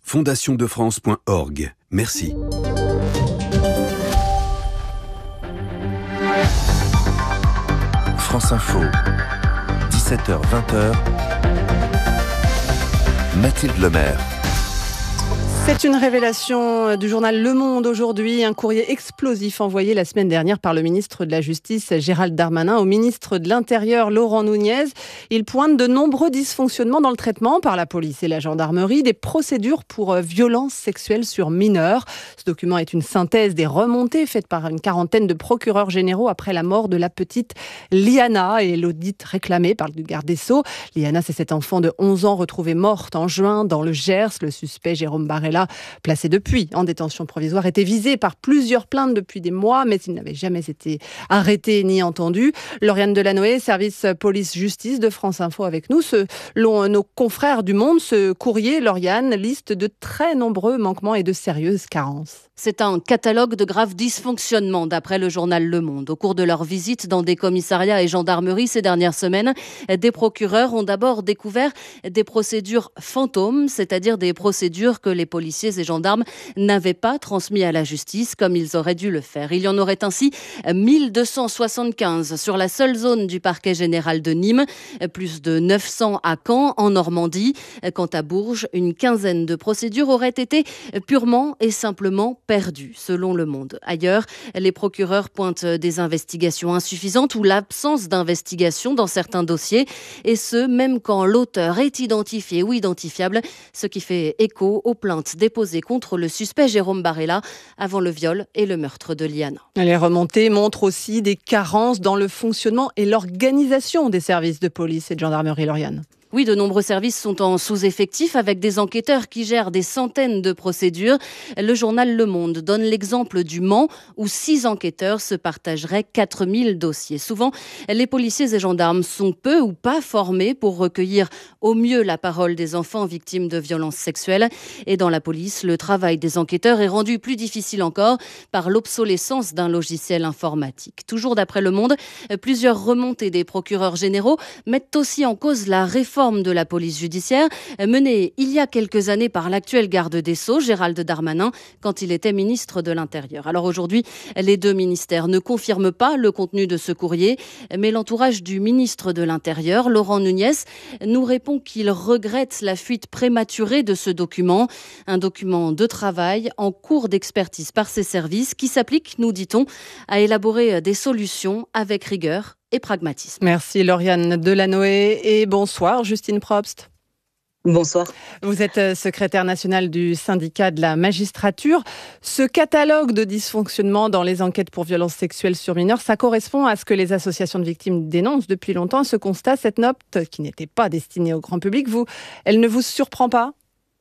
fondationdefrance.org. Merci. France Info, 17h-20h, Mathilde Lemaire. C'est une révélation du journal Le Monde aujourd'hui, un courrier explosif envoyé la semaine dernière par le ministre de la Justice Gérald Darmanin au ministre de l'Intérieur Laurent Nunez. Il pointe de nombreux dysfonctionnements dans le traitement par la police et la gendarmerie des procédures pour violences sexuelles sur mineurs. Ce document est une synthèse des remontées faites par une quarantaine de procureurs généraux après la mort de la petite Liana et l'audit réclamé par le garde des Sceaux. Liana, c'est cet enfant de 11 ans retrouvé morte en juin dans le Gers. Le suspect Jérôme Barella, placé depuis en détention provisoire, était visé par plusieurs plaintes depuis des mois, mais il n'avait jamais été arrêté ni entendu. Lauriane Delanoë, service police-justice de France Info avec nous. Selon nos confrères du Monde, ce courrier, Lauriane, liste de très nombreux manquements et de sérieuses carences. C'est un catalogue de graves dysfonctionnements, d'après le journal Le Monde. Au cours de leur visite dans des commissariats et gendarmeries ces dernières semaines, des procureurs ont d'abord découvert des procédures fantômes, c'est-à-dire des procédures que les policiers et gendarmes n'avaient pas transmises à la justice comme ils auraient dû le faire. Il y en aurait ainsi 1275 sur la seule zone du parquet général de Nîmes, plus de 900 à Caen, en Normandie. Quant à Bourges, une quinzaine de procédures auraient été purement et simplement perdu, selon Le Monde. Ailleurs, les procureurs pointent des investigations insuffisantes ou l'absence d'investigation dans certains dossiers, et ce, même quand l'auteur est identifié ou identifiable, ce qui fait écho aux plaintes déposées contre le suspect Jérôme Barella avant le viol et le meurtre de Liana. Les remontées montrent aussi des carences dans le fonctionnement et l'organisation des services de police et de gendarmerie, Lauriane. Oui, de nombreux services sont en sous-effectif avec des enquêteurs qui gèrent des centaines de procédures. Le journal Le Monde donne l'exemple du Mans où 6 enquêteurs se partageraient 4000 dossiers. Souvent, les policiers et gendarmes sont peu ou pas formés pour recueillir au mieux la parole des enfants victimes de violences sexuelles. Et dans la police, le travail des enquêteurs est rendu plus difficile encore par l'obsolescence d'un logiciel informatique. Toujours d'après Le Monde, plusieurs remontées des procureurs généraux mettent aussi en cause la réforme de la police judiciaire menée il y a quelques années par l'actuel garde des Sceaux, Gérald Darmanin, quand il était ministre de l'Intérieur. Alors aujourd'hui, les deux ministères ne confirment pas le contenu de ce courrier, mais l'entourage du ministre de l'Intérieur, Laurent Nunez, nous répond qu'il regrette la fuite prématurée de ce document, un document de travail en cours d'expertise par ses services qui s'applique, nous dit-on, à élaborer des solutions avec rigueur et pragmatisme. Merci Lauriane Delanoë et bonsoir Justine Probst. Bonsoir. Vous êtes secrétaire nationale du syndicat de la magistrature. Ce catalogue de dysfonctionnements dans les enquêtes pour violences sexuelles sur mineurs, ça correspond à ce que les associations de victimes dénoncent depuis longtemps. Ce constat, cette note qui n'était pas destinée au grand public, elle ne vous surprend pas ?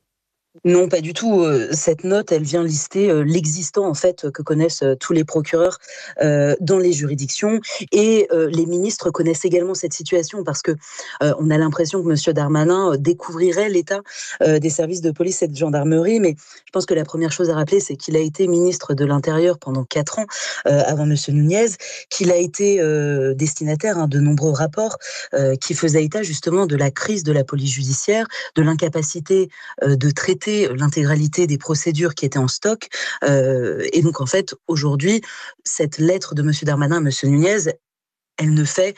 Non, pas du tout. Cette note, elle vient lister l'existant en fait que connaissent tous les procureurs dans les juridictions, et les ministres connaissent également cette situation parce que on a l'impression que Monsieur Darmanin découvrirait l'état des services de police et de gendarmerie, mais je pense que la première chose à rappeler, c'est qu'il a été ministre de l'Intérieur pendant 4 ans avant Monsieur Nunez, qu'il a été destinataire de nombreux rapports qui faisaient état justement de la crise de la police judiciaire, de l'incapacité de traiter l'intégralité des procédures qui étaient en stock. Et donc, en fait, aujourd'hui, cette lettre de M. Darmanin à M. Nunez, elle ne fait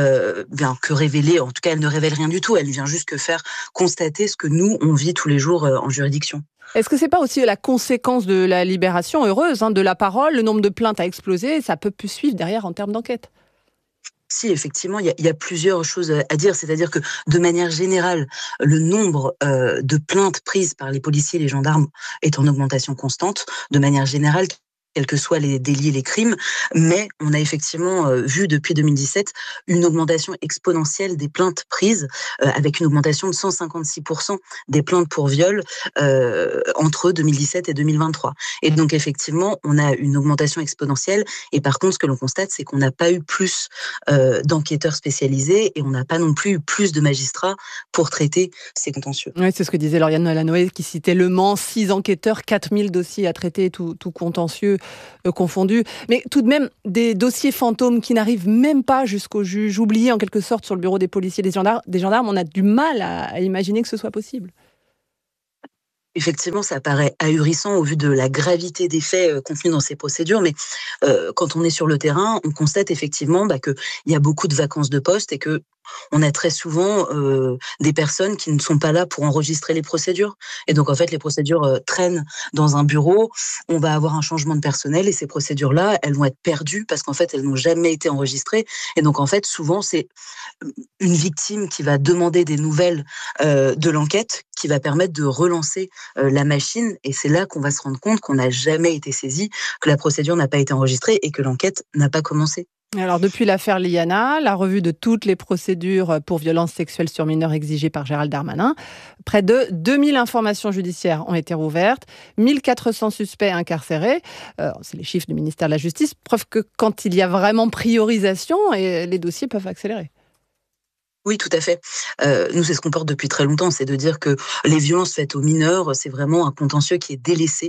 que révéler, en tout cas, elle ne révèle rien du tout. Elle vient juste que faire constater ce que nous, on vit tous les jours en juridiction. Est-ce que c'est pas aussi la conséquence de la libération heureuse de la parole ? Le nombre de plaintes a explosé, ça peut plus suivre derrière en termes d'enquête. Si, effectivement, il y a plusieurs choses à dire. C'est-à-dire que, de manière générale, le nombre de plaintes prises par les policiers et les gendarmes est en augmentation constante, de manière générale, quels que soient les délits et les crimes, mais on a effectivement vu depuis 2017 une augmentation exponentielle des plaintes prises, avec une augmentation de 156% des plaintes pour viol entre 2017 et 2023. Et donc effectivement, on a une augmentation exponentielle, et par contre, ce que l'on constate, c'est qu'on n'a pas eu plus d'enquêteurs spécialisés, et on n'a pas non plus eu plus de magistrats pour traiter ces contentieux. Oui, c'est ce que disait Lauriane Delanoë, qui citait Le Mans, 6 enquêteurs, 4000 dossiers à traiter, tout contentieux confondus. Mais tout de même, des dossiers fantômes qui n'arrivent même pas jusqu'au juge, oubliés en quelque sorte sur le bureau des policiers et des gendarmes, on a du mal à imaginer que ce soit possible. Effectivement, ça paraît ahurissant au vu de la gravité des faits contenus dans ces procédures, mais quand on est sur le terrain, on constate effectivement qu'il y a beaucoup de vacances de poste et que on a très souvent des personnes qui ne sont pas là pour enregistrer les procédures. Et donc, en fait, les procédures traînent dans un bureau, on va avoir un changement de personnel et ces procédures-là, elles vont être perdues parce qu'en fait, elles n'ont jamais été enregistrées. Et donc, en fait, souvent, c'est une victime qui va demander des nouvelles de l'enquête qui va permettre de relancer la machine. Et c'est là qu'on va se rendre compte qu'on n'a jamais été saisi, que la procédure n'a pas été enregistrée et que l'enquête n'a pas commencé. Alors, depuis l'affaire Liana, la revue de toutes les procédures pour violences sexuelles sur mineurs exigées par Gérald Darmanin, près de 2000 informations judiciaires ont été rouvertes, 1400 suspects incarcérés. C'est les chiffres du ministère de la Justice. Preuve que quand il y a vraiment priorisation, les dossiers peuvent accélérer. Oui, tout à fait. Nous, c'est ce qu'on porte depuis très longtemps, c'est de dire que les violences faites aux mineurs, c'est vraiment un contentieux qui est délaissé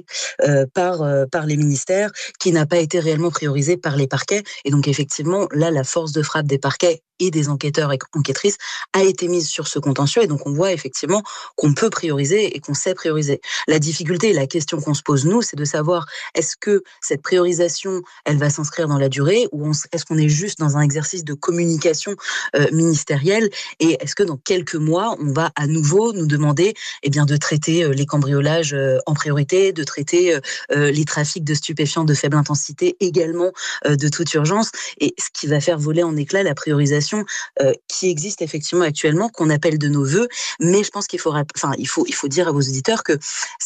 par les ministères, qui n'a pas été réellement priorisé par les parquets. Et donc, effectivement, là, la force de frappe des parquets et des enquêteurs et enquêtrices a été mise sur ce contentieux. Et donc, on voit effectivement qu'on peut prioriser et qu'on sait prioriser. La difficulté et la question qu'on se pose, nous, c'est de savoir est-ce que cette priorisation, elle va s'inscrire dans la durée ou est-ce qu'on est juste dans un exercice de communication ministérielle et est-ce que dans quelques mois, on va à nouveau nous demander de traiter les cambriolages en priorité, de traiter les trafics de stupéfiants de faible intensité également de toute urgence et ce qui va faire voler en éclats la priorisation qui existe effectivement actuellement, qu'on appelle de nos vœux, mais je pense qu'il faut dire à vos auditeurs que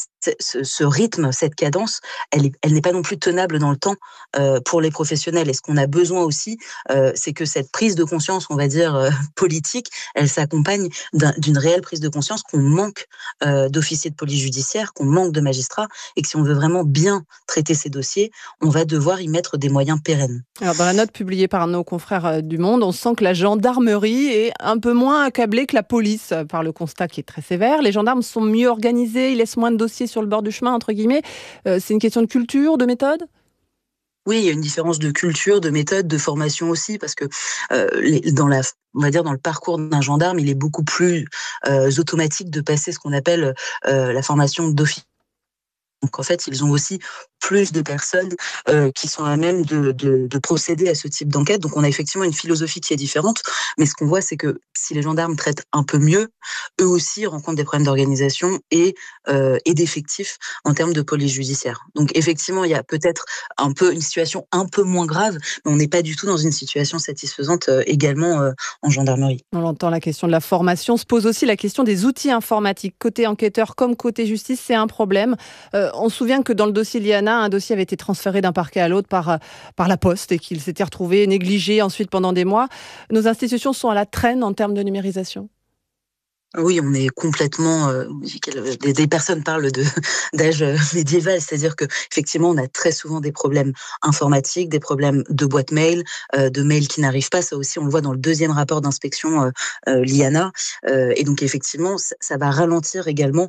ce rythme, cette cadence, elle n'est pas non plus tenable dans le temps pour les professionnels. Et ce qu'on a besoin aussi, c'est que cette prise de conscience, on va dire politique, elle s'accompagne d'une réelle prise de conscience qu'on manque d'officiers de police judiciaire, qu'on manque de magistrats, et que si on veut vraiment bien traiter ces dossiers, on va devoir y mettre des moyens pérennes. Alors, dans la note publiée par nos confrères du Monde, on sent que la gendarmerie est un peu moins accablée que la police par le constat qui est très sévère. Les gendarmes sont mieux organisés, ils laissent moins de dossiers sur le bord du chemin, entre guillemets. C'est une question de culture, de méthode ? Oui, il y a une différence de culture, de méthode, de formation aussi, parce que dans le parcours d'un gendarme, il est beaucoup plus automatique de passer ce qu'on appelle la formation d'officier. Donc en fait, ils ont aussi plus de personnes qui sont à même de procéder à ce type d'enquête. Donc on a effectivement une philosophie qui est différente, mais ce qu'on voit, c'est que si les gendarmes traitent un peu mieux, eux aussi rencontrent des problèmes d'organisation et d'effectifs en termes de police judiciaire. Donc effectivement, il y a peut-être un peu une situation un peu moins grave, mais on n'est pas du tout dans une situation satisfaisante également en gendarmerie. On entend la question de la formation, se pose aussi la question des outils informatiques. Côté enquêteur comme côté justice, c'est un problème. On se souvient que dans le dossier Liana, un dossier avait été transféré d'un parquet à l'autre par la Poste et qu'il s'était retrouvé négligé ensuite pendant des mois. Nos institutions sont à la traîne en termes de numérisation. Oui, on est complètement. Des personnes parlent d'âge médiéval, c'est-à-dire que effectivement, on a très souvent des problèmes informatiques, des problèmes de boîte mail, de mails qui n'arrivent pas. Ça aussi, on le voit dans le deuxième rapport d'inspection Liana. Et donc effectivement, ça va ralentir également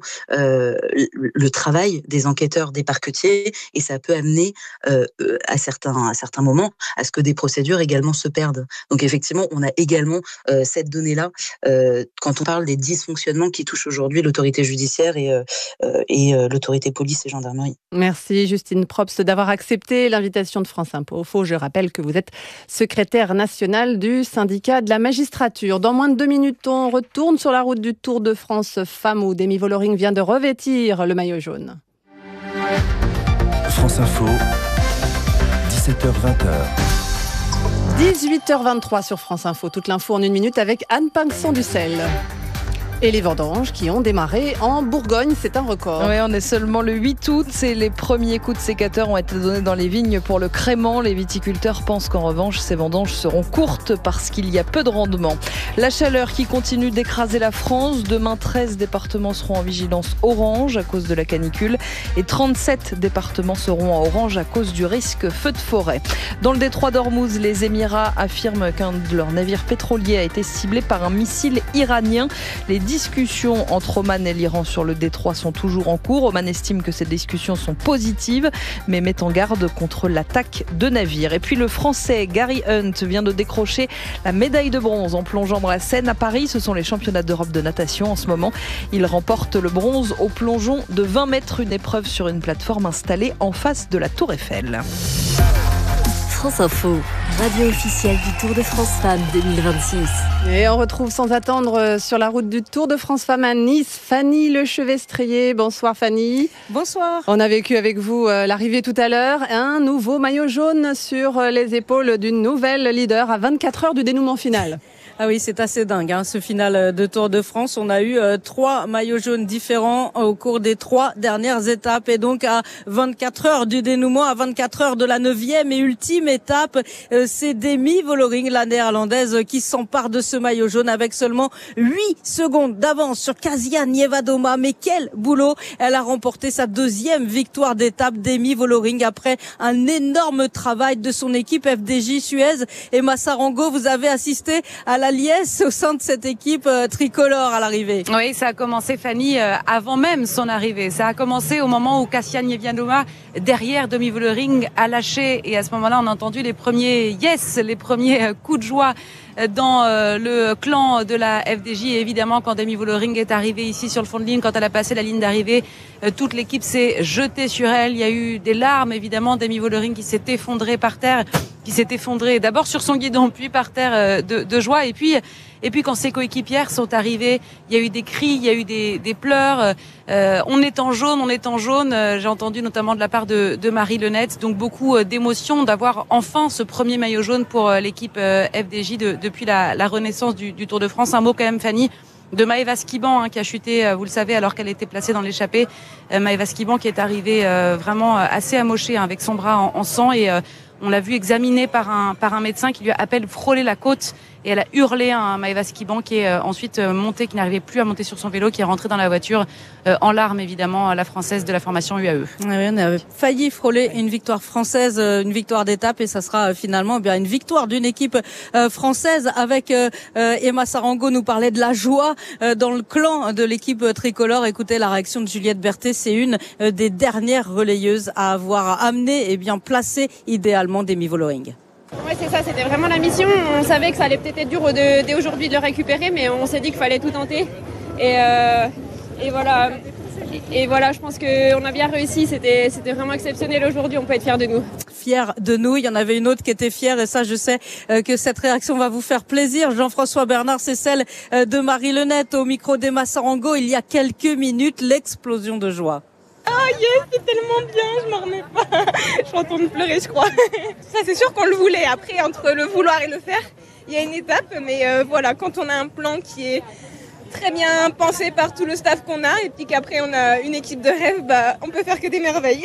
le travail des enquêteurs, des parquetiers, et ça peut amener à certains moments à ce que des procédures également se perdent. Donc effectivement, on a également cette donnée-là quand on parle des dysfonctionnements qui touchent aujourd'hui l'autorité judiciaire et l'autorité police et gendarmerie. Merci Justine Probst d'avoir accepté l'invitation de France Info. Je rappelle que vous êtes secrétaire nationale du syndicat de la magistrature. Dans moins de 2 minutes, on retourne sur la route du Tour de France Femmes où Demi Vollering vient de revêtir le maillot jaune. France Info, 17h-20h. 18h23 sur France Info. Toute l'info en 1 minute avec Anne Pinxon-Dussel. Et les vendanges qui ont démarré en Bourgogne, c'est un record. Oui, on est seulement le 8 août. Les premiers coups de sécateur ont été donnés dans les vignes pour le crément. Les viticulteurs pensent qu'en revanche, ces vendanges seront courtes parce qu'il y a peu de rendement. La chaleur qui continue d'écraser la France. Demain, 13 départements seront en vigilance orange à cause de la canicule et 37 départements seront en orange à cause du risque feu de forêt. Dans le détroit d'Ormuz, les Émirats affirment qu'un de leurs navires pétroliers a été ciblé par un missile iranien. Les discussions entre Oman et l'Iran sur le détroit sont toujours en cours. Oman estime que ces discussions sont positives, mais met en garde contre l'attaque de navires. Et puis le Français Gary Hunt vient de décrocher la médaille de bronze en plongeant dans la Seine à Paris. Ce sont les championnats d'Europe de natation en ce moment. Il remporte le bronze au plongeon de 20 mètres, une épreuve sur une plateforme installée en face de la Tour Eiffel. France Info, radio officielle du Tour de France Femmes 2026. Et on retrouve sans attendre sur la route du Tour de France Femmes à Nice, Fanny Lechevestrier. Bonsoir Fanny. Bonsoir. On a vécu avec vous l'arrivée tout à l'heure. Un nouveau maillot jaune sur les épaules d'une nouvelle leader à 24 heures du dénouement final. Ah oui, c'est assez dingue, ce final de Tour de France. On a eu 3 maillots jaunes différents au cours des 3 dernières étapes. Et donc à 24 heures du dénouement, à 24 heures de la 9e et ultime étape, c'est Demi Vollering, la néerlandaise, qui s'empare de ce maillot jaune avec seulement 8 secondes d'avance sur Kasia Niewiadoma. Mais quel boulot! Elle a remporté sa 2e victoire d'étape, Demi Vollering, après un énorme travail de son équipe FDJ Suez. Et Massarango, vous avez assisté à la liesse au sein de cette équipe tricolore à l'arrivée. Oui, ça a commencé, Fanny, avant même son arrivée. Ça a commencé au moment où Kasia Niewiadoma, derrière Demi Vollering, a lâché. Et à ce moment-là, on a entendu les premiers yes, les premiers coups de joie dans le clan de la FDJ. Et évidemment, quand Demi Vollering est arrivée ici sur le fond de ligne, quand elle a passé la ligne d'arrivée, toute l'équipe s'est jetée sur elle. Il y a eu des larmes, évidemment. Demi Vollering qui s'est effondrée par terre, qui s'est effondrée d'abord sur son guidon, puis par terre de joie. Et puis quand ses coéquipières sont arrivées, il y a eu des cris, il y a eu des pleurs. On est en jaune, on est en jaune. J'ai entendu notamment de la part de Marie Lenette. Donc beaucoup d'émotions d'avoir enfin ce premier maillot jaune pour l'équipe FDJ depuis la renaissance du Tour de France. Un mot quand même, Fanny, de Maëva Skiban, qui a chuté, vous le savez, alors qu'elle était placée dans l'échappée. Maëva Skiban qui est arrivée vraiment assez amochée, avec son bras en sang, et on l'a vu examiné par un médecin qui lui a à peine frôlé la côte, et elle a hurlé à Maëva Skiban, qui est ensuite montée, qui n'arrivait plus à monter sur son vélo, qui est rentrée dans la voiture en larmes, évidemment, la française de la formation UAE. Oui, on a failli frôler une victoire française, une victoire d'étape, et ça sera finalement bien une victoire d'une équipe française. Avec Emma Sarango nous parlait de la joie dans le clan de l'équipe tricolore. Écoutez la réaction de Juliette Berthet, c'est une des dernières relayeuses à avoir amené et bien placé idéalement Demi Vollering. Ouais, c'est ça, c'était vraiment la mission. On savait que ça allait peut-être être dur dès aujourd'hui de le récupérer, mais on s'est dit qu'il fallait tout tenter. Et voilà. Et voilà, je pense qu'on a bien réussi. C'était vraiment exceptionnel aujourd'hui. On peut être fiers de nous. Fiers de nous. Il y en avait une autre qui était fière, et ça, je sais que cette réaction va vous faire plaisir. Jean-François Bernard, c'est celle de Marie Lenette au micro d'Emma Sarango il y a quelques minutes. L'explosion de joie. Ah yes, c'est tellement bien, je m'en remets pas. Je suis en train de pleurer, je crois. Ça, c'est sûr qu'on le voulait. Après, entre le vouloir et le faire, il y a une étape. Mais voilà, quand on a un plan qui est très bien pensé par tout le staff qu'on a, et puis qu'après on a une équipe de rêve, on peut faire que des merveilles.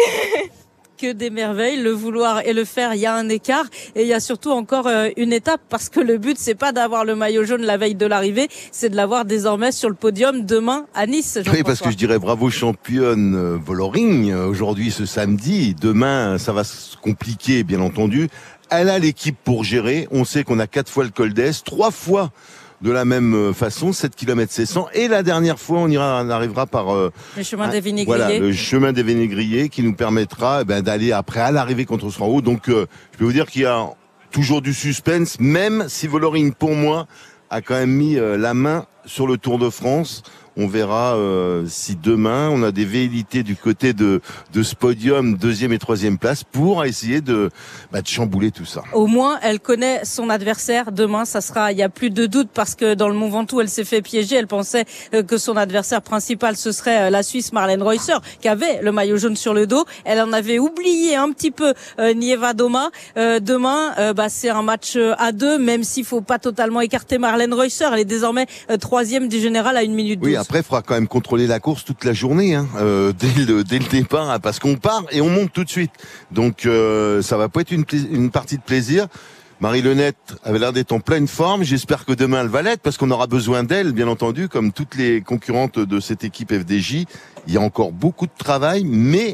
Que des merveilles, le vouloir et le faire, il y a un écart, et il y a surtout encore une étape, parce que le but, c'est pas d'avoir le maillot jaune la veille de l'arrivée, c'est de l'avoir désormais sur le podium demain à Nice. Oui, parce que je dirais bravo championne Vollering aujourd'hui, ce samedi. Demain, ça va se compliquer, bien entendu. Elle a l'équipe pour gérer. On sait qu'on a 4 fois le col d'Est, 3 fois de la même façon, 7 km c'est 100, et la dernière fois on arrivera par le chemin des Vinaigriers. Voilà, le chemin des Vinaigriers, qui nous permettra d'aller après à l'arrivée quand on sera en haut. Donc je peux vous dire qu'il y a toujours du suspense, même si Vollering, pour moi, a quand même mis la main sur le Tour de France. On verra si demain on a des velléités du côté de ce podium, 2e et 3e place, pour essayer de chambouler tout ça. Au moins, elle connaît son adversaire. Demain, ça sera, il y a plus de doute, parce que dans le Mont Ventoux, elle s'est fait piéger. Elle pensait que son adversaire principal, ce serait la Suisse Marlène Reusser, qui avait le maillot jaune sur le dos. Elle en avait oublié un petit peu Niewiadoma. Demain, c'est un match à 2, même s'il faut pas totalement écarter Marlène Reusser. Elle est désormais 3e du général à 1 minute 12. Oui, après, il faudra quand même contrôler la course toute la journée, dès le départ, parce qu'on part et on monte tout de suite. Donc, ça va pas être une partie de plaisir. Marie Lenette avait l'air d'être en pleine forme. J'espère que demain elle va l'être, parce qu'on aura besoin d'elle, bien entendu, comme toutes les concurrentes de cette équipe FDJ. Il y a encore beaucoup de travail, mais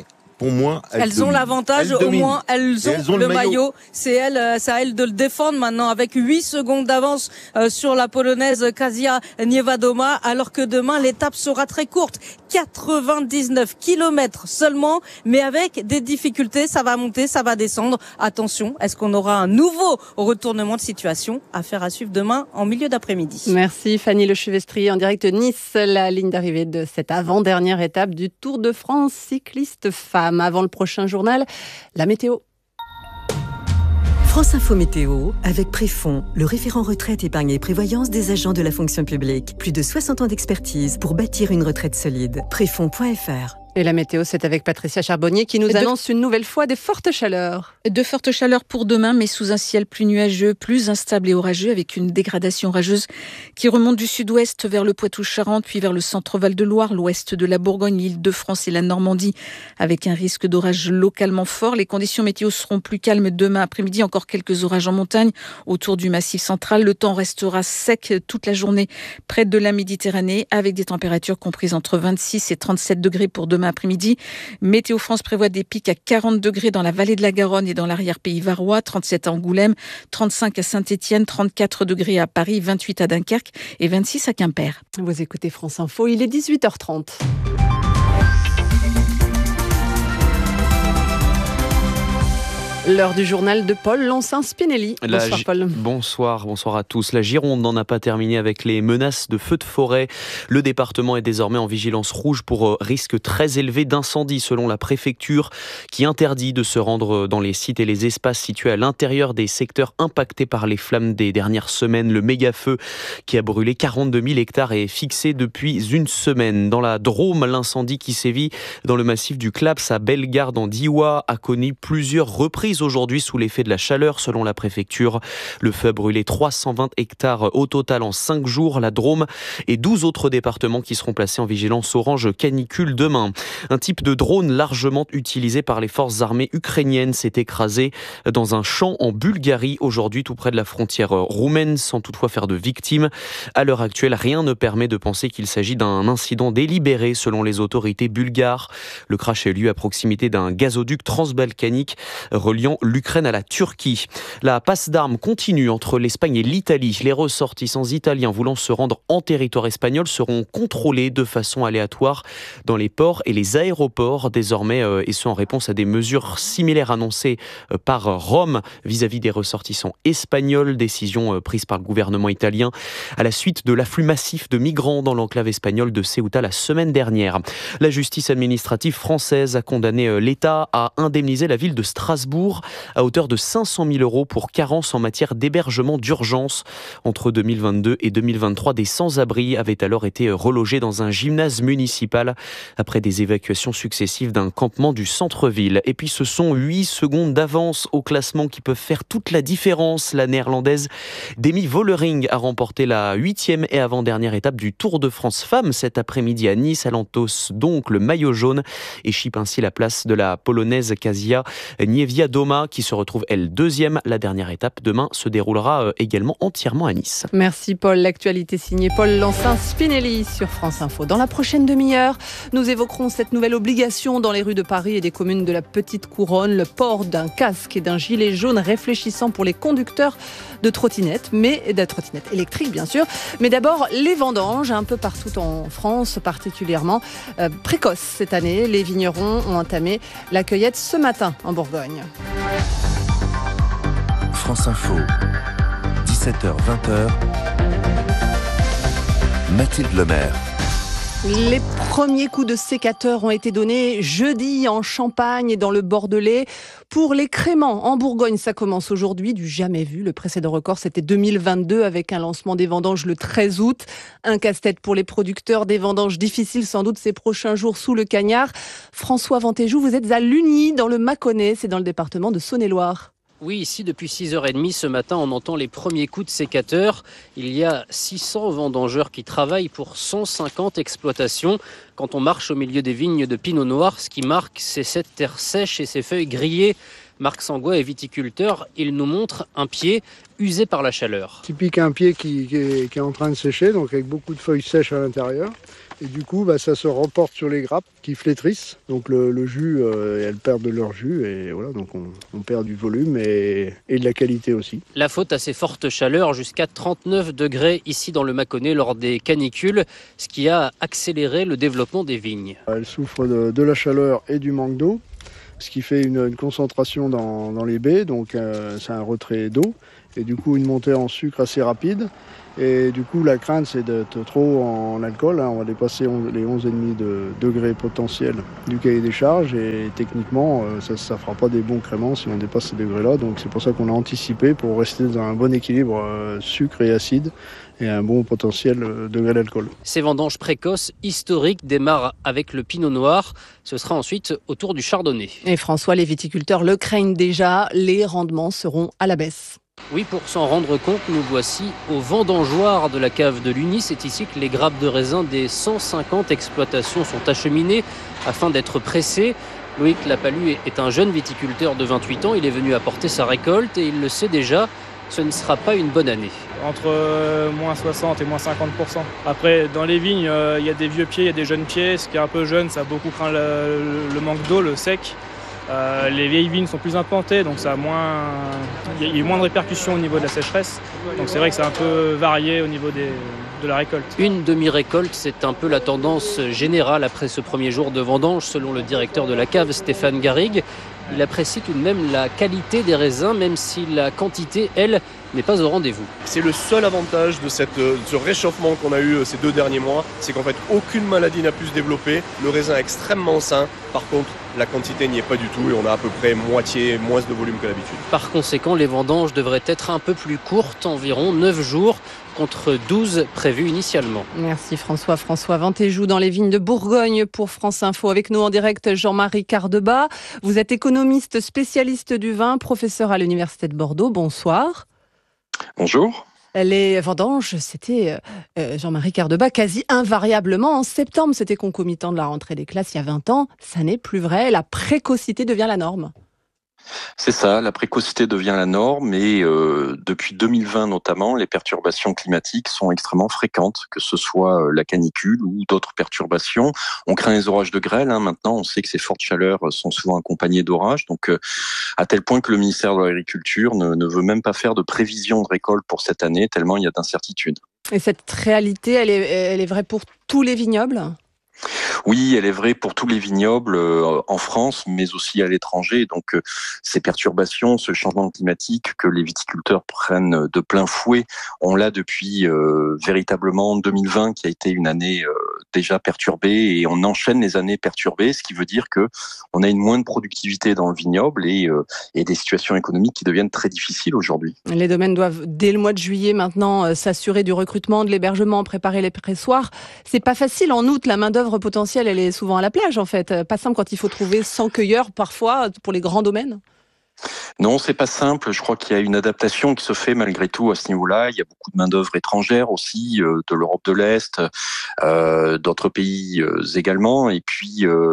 pour moi, elles ont l'avantage, au moins elles ont le maillot. C'est à elles de le défendre maintenant avec 8 secondes d'avance sur la Polonaise Kasia Niewiadoma, alors que demain l'étape sera très courte, 99 km seulement, mais avec des difficultés, ça va monter, ça va descendre. Attention, est-ce qu'on aura un nouveau retournement de situation? Affaire à suivre demain en milieu d'après-midi. Merci Fanny Lechevestrier en direct de Nice, la ligne d'arrivée de cette avant-dernière étape du Tour de France cycliste femmes. Avant le prochain journal, la météo. France Info Météo, avec Préfond, le référent retraite, épargne et prévoyance des agents de la fonction publique. Plus de 60 ans d'expertise pour bâtir une retraite solide. Préfond.fr. Et la météo, c'est avec Patricia Charbonnier qui nous annonce une nouvelle fois des fortes chaleurs. De fortes chaleurs pour demain, mais sous un ciel plus nuageux, plus instable et orageux, avec une dégradation orageuse qui remonte du sud-ouest vers le Poitou-Charentes, puis vers le centre Val-de-Loire, l'ouest de la Bourgogne, l'Île-de-France et la Normandie, avec un risque d'orage localement fort. Les conditions météo seront plus calmes demain après-midi, encore quelques orages en montagne autour du Massif central. Le temps restera sec toute la journée près de la Méditerranée, avec des températures comprises entre 26 et 37 degrés pour demain après-midi. Météo France prévoit des pics à 40 degrés dans la vallée de la Garonne et dans l'arrière-pays varois, 37 à Angoulême, 35 à Saint-Étienne, 34 degrés à Paris, 28 à Dunkerque et 26 à Quimper. Vous écoutez France Info, il est 18h30. L'heure du journal de Paul Lancin-Spinelli. Bonsoir Paul. Bonsoir à tous. La Gironde n'en a pas terminé avec les menaces de feux de forêt. Le département est désormais en vigilance rouge pour risque très élevé d'incendie selon la préfecture qui interdit de se rendre dans les sites et les espaces situés à l'intérieur des secteurs impactés par les flammes des dernières semaines. Le méga-feu qui a brûlé 42 000 hectares est fixé depuis une semaine. Dans la Drôme, l'incendie qui sévit dans le massif du Claps à Bellegarde en Diois a connu plusieurs reprises aujourd'hui sous l'effet de la chaleur selon la préfecture. Le feu a brûlé 320 hectares au total en 5 jours. La Drôme et 12 autres départements qui seront placés en vigilance orange canicule demain. Un type de drone largement utilisé par les forces armées ukrainiennes s'est écrasé dans un champ en Bulgarie aujourd'hui tout près de la frontière roumaine sans toutefois faire de victimes. À l'heure actuelle, rien ne permet de penser qu'il s'agit d'un incident délibéré selon les autorités bulgares. Le crash a eu lieu à proximité d'un gazoduc transbalkanique reliant l'Ukraine à la Turquie. La passe d'armes continue entre l'Espagne et l'Italie. Les ressortissants italiens voulant se rendre en territoire espagnol seront contrôlés de façon aléatoire dans les ports et les aéroports désormais, et ce en réponse à des mesures similaires annoncées par Rome vis-à-vis des ressortissants espagnols. Décision prise par le gouvernement italien à la suite de l'afflux massif de migrants dans l'enclave espagnole de Ceuta la semaine dernière. La justice administrative française a condamné l'État à indemniser la ville de Strasbourg à hauteur de 500 000 € pour carence en matière d'hébergement d'urgence. Entre 2022 et 2023, des sans-abri avaient alors été relogés dans un gymnase municipal après des évacuations successives d'un campement du centre-ville. Et puis ce sont 8 secondes d'avance au classement qui peuvent faire toute la différence. La néerlandaise Demi Vollering a remporté la 8e et avant-dernière étape du Tour de France Femmes cet après-midi à Nice. Elle endosse donc le maillot jaune et chipe ainsi la place de la Polonaise Kasia Niewiadoma qui se retrouve, elle, deuxième. La dernière étape, demain, se déroulera également entièrement à Nice. Merci Paul. L'actualité signée Paul Lancin-Spinelli sur France Info. Dans la prochaine demi-heure, nous évoquerons cette nouvelle obligation dans les rues de Paris et des communes de la Petite Couronne, le port d'un casque et d'un gilet jaune réfléchissant pour les conducteurs de trottinettes, mais de trottinettes électriques bien sûr. Mais d'abord, les vendanges un peu partout en France, particulièrement précoces cette année. Les vignerons ont entamé la cueillette ce matin en Bourgogne. France Info, 17h-20h, Mathilde Lemaire. Les premiers coups de sécateur ont été donnés jeudi en Champagne et dans le Bordelais. Pour les créments, en Bourgogne, ça commence aujourd'hui, du jamais vu. Le précédent record, c'était 2022 avec un lancement des vendanges le 13 août. Un casse-tête pour les producteurs, des vendanges difficiles sans doute ces prochains jours sous le cagnard. François Ventéjou, vous êtes à Lugny, dans le Mâconnais, c'est dans le département de Saône-et-Loire. Oui, ici, depuis 6h30 ce matin, on entend les premiers coups de sécateur. Il y a 600 vendangeurs qui travaillent pour 150 exploitations. Quand on marche au milieu des vignes de pinot noir, ce qui marque, c'est cette terre sèche et ces feuilles grillées. Marc Sangois est viticulteur. Il nous montre un pied usé par la chaleur. Typique un pied qui est en train de sécher, donc avec beaucoup de feuilles sèches à l'intérieur. Et du coup, ça se reporte sur les grappes qui flétrissent. Donc le jus, elles perdent de leur jus et voilà, donc on perd du volume et de la qualité aussi. La faute à ces fortes chaleurs, jusqu'à 39 degrés ici dans le Mâconnais lors des canicules, ce qui a accéléré le développement des vignes. Elles souffrent de la chaleur et du manque d'eau, ce qui fait une concentration dans les baies, donc c'est un retrait d'eau et du coup une montée en sucre assez rapide. Et du coup, la crainte, c'est d'être trop en alcool. On va dépasser les 11,5 degrés potentiels du cahier des charges. Et techniquement, ça ne fera pas des bons créments si on dépasse ces degrés-là. Donc c'est pour ça qu'on a anticipé pour rester dans un bon équilibre sucre et acide et un bon potentiel degré d'alcool. Ces vendanges précoces historiques démarrent avec le pinot noir. Ce sera ensuite au tour du chardonnay. Et François, les viticulteurs le craignent déjà. Les rendements seront à la baisse. Oui, pour s'en rendre compte, nous voici au vendangeoir de la cave de Lugny. C'est ici que les grappes de raisin des 150 exploitations sont acheminées afin d'être pressées. Loïc Lapalu est un jeune viticulteur de 28 ans. Il est venu apporter sa récolte et il le sait déjà, ce ne sera pas une bonne année. Entre moins 60 et moins 50%. Après, dans les vignes, il y a des vieux pieds, il y a des jeunes pieds. Ce qui est un peu jeune, ça a beaucoup craint le manque d'eau, le sec. Les vieilles vignes sont plus implantées, donc il y a eu moins de répercussions au niveau de la sécheresse. Donc c'est vrai que c'est un peu varié au niveau de la récolte. Une demi-récolte, c'est un peu la tendance générale après ce premier jour de vendange, selon le directeur de la cave, Stéphane Garrigue. Il apprécie tout de même la qualité des raisins, même si la quantité, elle, n'est pas au rendez-vous. C'est le seul avantage de ce réchauffement qu'on a eu ces 2 derniers mois, c'est qu'en fait aucune maladie n'a pu se développer, le raisin est extrêmement sain, par contre la quantité n'y est pas du tout et on a à peu près moitié moins de volume que d'habitude. Par conséquent, les vendanges devraient être un peu plus courtes, environ 9 jours, contre 12 prévus initialement. Merci François. François Ventéjou dans les vignes de Bourgogne pour France Info. Avec nous en direct, Jean-Marie Cardeba. Vous êtes économiste spécialiste du vin, professeur à l'Université de Bordeaux. Bonsoir. Bonjour. Les vendanges, c'était Jean-Marie Cardeba, quasi invariablement en septembre. C'était concomitant de la rentrée des classes il y a 20 ans. Ça n'est plus vrai. La précocité devient la norme. C'est ça, la précocité devient la norme et depuis 2020 notamment, les perturbations climatiques sont extrêmement fréquentes, que ce soit la canicule ou d'autres perturbations. On craint les orages de grêle, maintenant on sait que ces fortes chaleurs sont souvent accompagnées d'orages, donc à tel point que le ministère de l'Agriculture ne veut même pas faire de prévision de récolte pour cette année, tellement il y a d'incertitudes. Et cette réalité, elle est vraie pour tous les vignobles ? Oui, elle est vraie pour tous les vignobles en France, mais aussi à l'étranger. Donc, ces perturbations, ce changement climatique que les viticulteurs prennent de plein fouet, on l'a depuis véritablement 2020, qui a été une année déjà perturbée, et on enchaîne les années perturbées, ce qui veut dire que on a une moindre productivité dans le vignoble et des situations économiques qui deviennent très difficiles aujourd'hui. Les domaines doivent, dès le mois de juillet maintenant, s'assurer du recrutement, de l'hébergement, préparer les pressoirs. C'est pas facile en août, la main-d'œuvre potentielle, elle est souvent à la plage en fait. Pas simple quand il faut trouver 100 cueilleurs parfois pour les grands domaines. Non, c'est pas simple. Je crois qu'il y a une adaptation qui se fait malgré tout à ce niveau-là. Il y a beaucoup de main-d'œuvre étrangère aussi, de l'Europe de l'Est, d'autres pays également. Et puis,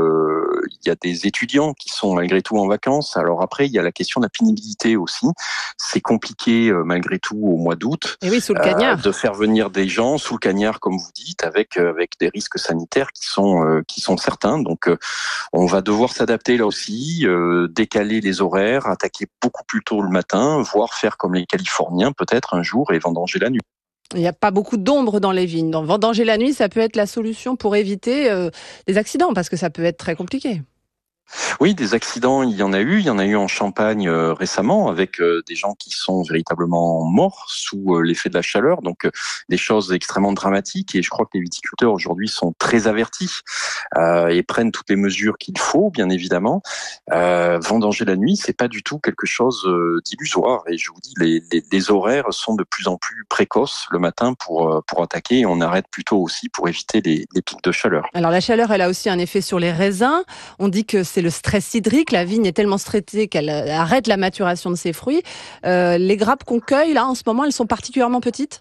il y a des étudiants qui sont malgré tout en vacances. Alors après, il y a la question de la pénibilité aussi. C'est compliqué malgré tout au mois d'août. Et oui, sous le cagnard. De faire venir des gens sous le cagnard, comme vous dites, avec des risques sanitaires qui sont certains. Donc, on va devoir s'adapter là aussi, décaler les horaires, attaquer beaucoup plus tôt le matin, voire faire comme les Californiens peut-être un jour et vendanger la nuit. Il n'y a pas beaucoup d'ombre dans les vignes. Donc, vendanger la nuit, ça peut être la solution pour éviter des accidents, parce que ça peut être très compliqué. Oui, des accidents, il y en a eu. Il y en a eu en Champagne récemment avec des gens qui sont véritablement morts sous l'effet de la chaleur. Donc, des choses extrêmement dramatiques. Et je crois que les viticulteurs aujourd'hui sont très avertis et prennent toutes les mesures qu'il faut, bien évidemment. Vendanger la nuit, c'est pas du tout quelque chose d'illusoire. Et je vous dis, les horaires sont de plus en plus précoces le matin pour attaquer. Et on arrête plutôt aussi pour éviter les pics de chaleur. Alors, la chaleur, elle a aussi un effet sur les raisins. On dit que c'est le stress hydrique. La vigne est tellement stressée qu'elle arrête la maturation de ses fruits. Les grappes qu'on cueille, là, en ce moment, elles sont particulièrement petites ?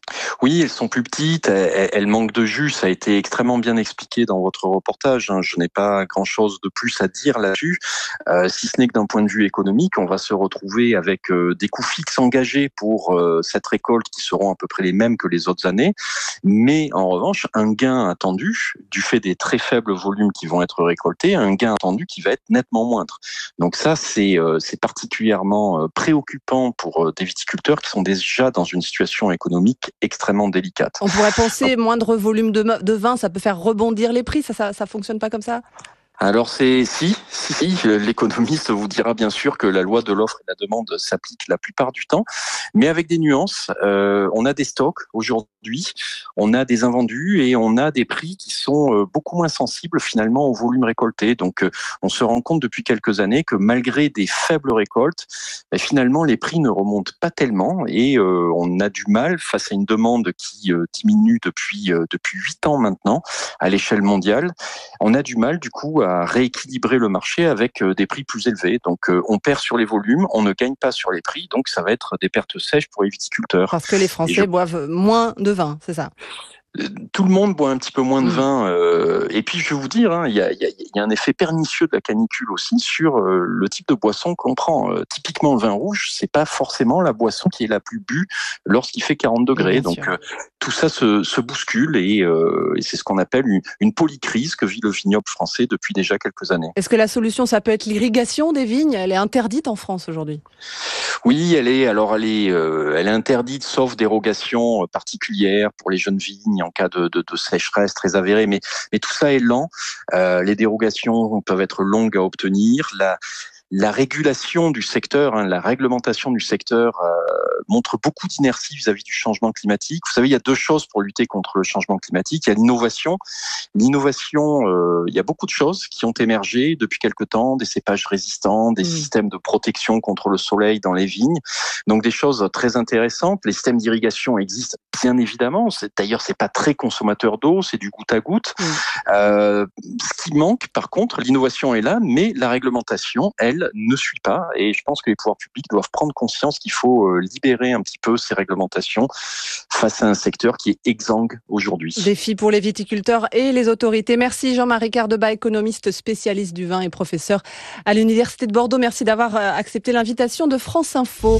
Oui, elles sont plus petites, elles manquent de jus, ça a été extrêmement bien expliqué dans votre reportage. Je n'ai pas grand-chose de plus à dire là-dessus, si ce n'est que d'un point de vue économique, on va se retrouver avec des coûts fixes engagés pour cette récolte qui seront à peu près les mêmes que les autres années, mais en revanche, un gain attendu, du fait des très faibles volumes qui vont être récoltés, un gain attendu qui va être nettement moindre. Donc ça, c'est particulièrement préoccupant pour des viticulteurs qui sont déjà dans une situation économique extrêmement délicate. On pourrait penser moindre volume de vin, ça peut faire rebondir les prix, ça fonctionne pas comme ça ? Alors si, l'économiste vous dira bien sûr que la loi de l'offre et de la demande s'applique la plupart du temps, mais avec des nuances. On a des stocks aujourd'hui, on a des invendus et on a des prix qui sont beaucoup moins sensibles finalement au volume récolté. Donc on se rend compte depuis quelques années que malgré des faibles récoltes, finalement les prix ne remontent pas tellement et on a du mal face à une demande qui diminue depuis 8 ans maintenant à l'échelle mondiale. On a du mal du coup à rééquilibrer le marché avec des prix plus élevés. Donc on perd sur les volumes, on ne gagne pas sur les prix, donc ça va être des pertes sèches pour les viticulteurs. Parce que les Français boivent moins de vin, c'est ça ? Tout le monde boit un petit peu moins de vin. Et puis, je vais vous dire, il y a un effet pernicieux de la canicule aussi sur le type de boisson qu'on prend. Typiquement, le vin rouge, c'est pas forcément la boisson qui est la plus bue lorsqu'il fait 40 degrés. Donc, tout ça se bouscule et c'est ce qu'on appelle une polycrise que vit le vignoble français depuis déjà quelques années. Est-ce que la solution, ça peut être l'irrigation des vignes ? Elle est interdite en France aujourd'hui. Oui, elle est interdite sauf dérogation particulière pour les jeunes vignes en cas de sécheresse très avérée, mais tout ça est lent. Les dérogations peuvent être longues à obtenir. La régulation du secteur, la réglementation du secteur montre beaucoup d'inertie vis-à-vis du changement climatique. Vous savez, il y a deux choses pour lutter contre le changement climatique. Il y a l'innovation. L'innovation, il y a beaucoup de choses qui ont émergé depuis quelque temps, des cépages résistants, des systèmes de protection contre le soleil dans les vignes. Donc des choses très intéressantes. Les systèmes d'irrigation existent bien évidemment. D'ailleurs, c'est pas très consommateur d'eau, c'est du goutte à goutte. Ce qui manque, par contre, l'innovation est là, mais la réglementation, elle, ne suit pas. Et je pense que les pouvoirs publics doivent prendre conscience qu'il faut libérer un petit peu ces réglementations face à un secteur qui est exsangue aujourd'hui. Défi pour les viticulteurs et les autorités. Merci Jean-Marie Cardeba, économiste spécialiste du vin et professeur à l'Université de Bordeaux. Merci d'avoir accepté l'invitation de France Info.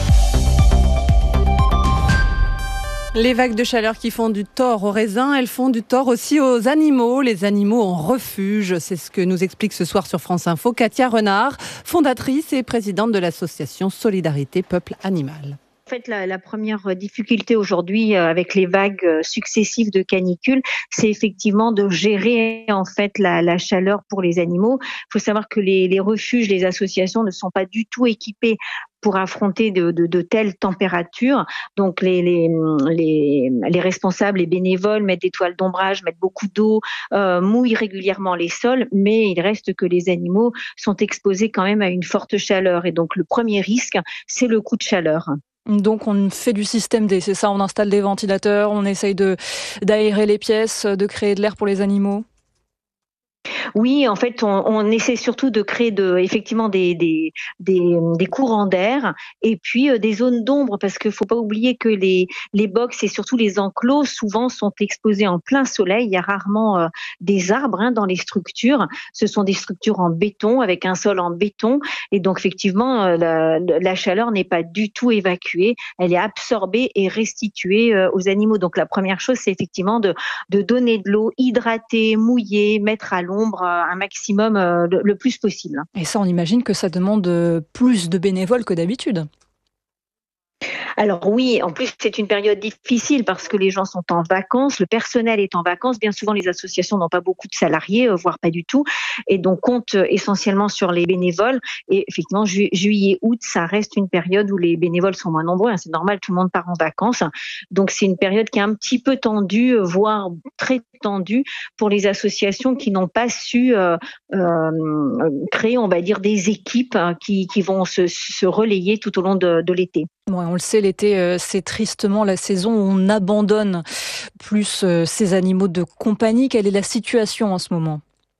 Les vagues de chaleur qui font du tort aux raisins, elles font du tort aussi aux animaux. Les animaux en refuge, c'est ce que nous explique ce soir sur France Info Katia Renard, fondatrice et présidente de l'association Solidarité Peuple Animal. En fait, la première difficulté aujourd'hui avec les vagues successives de canicule, c'est effectivement de gérer en fait la chaleur pour les animaux. Il faut savoir que les refuges, les associations ne sont pas du tout équipés pour affronter de telles températures. Donc les responsables, les bénévoles mettent des toiles d'ombrage, mettent beaucoup d'eau, mouillent régulièrement les sols, mais il reste que les animaux sont exposés quand même à une forte chaleur. Et donc le premier risque, c'est le coup de chaleur. Donc on fait du système D, c'est ça, on installe des ventilateurs, on essaye d'aérer les pièces, de créer de l'air pour les animaux. Oui, en fait, on essaie surtout de créer effectivement des courants d'air et puis des zones d'ombre, parce qu'il faut pas oublier que les box et surtout les enclos souvent sont exposés en plein soleil. Il y a rarement des arbres dans les structures. Ce sont des structures en béton avec un sol en béton et donc effectivement la chaleur n'est pas du tout évacuée. Elle est absorbée et restituée aux animaux. Donc la première chose, c'est effectivement de donner de l'eau, hydrater, mouiller, mettre à l'ombre un maximum le plus possible. Et ça, on imagine que ça demande plus de bénévoles que d'habitude. Alors oui, en plus c'est une période difficile parce que les gens sont en vacances, le personnel est en vacances. Bien souvent les associations n'ont pas beaucoup de salariés, voire pas du tout, et donc comptent essentiellement sur les bénévoles. Et effectivement, juillet, août, ça reste une période où les bénévoles sont moins nombreux. C'est normal, tout le monde part en vacances. Donc c'est une période qui est un petit peu tendue, voire très tendue pour les associations qui n'ont pas su créer, on va dire, des équipes qui vont se relayer tout au long de l'été. Ouais, on le sait, l'été, c'est tristement la saison où on abandonne plus ces animaux de compagnie. Quelle est la situation en ce moment ?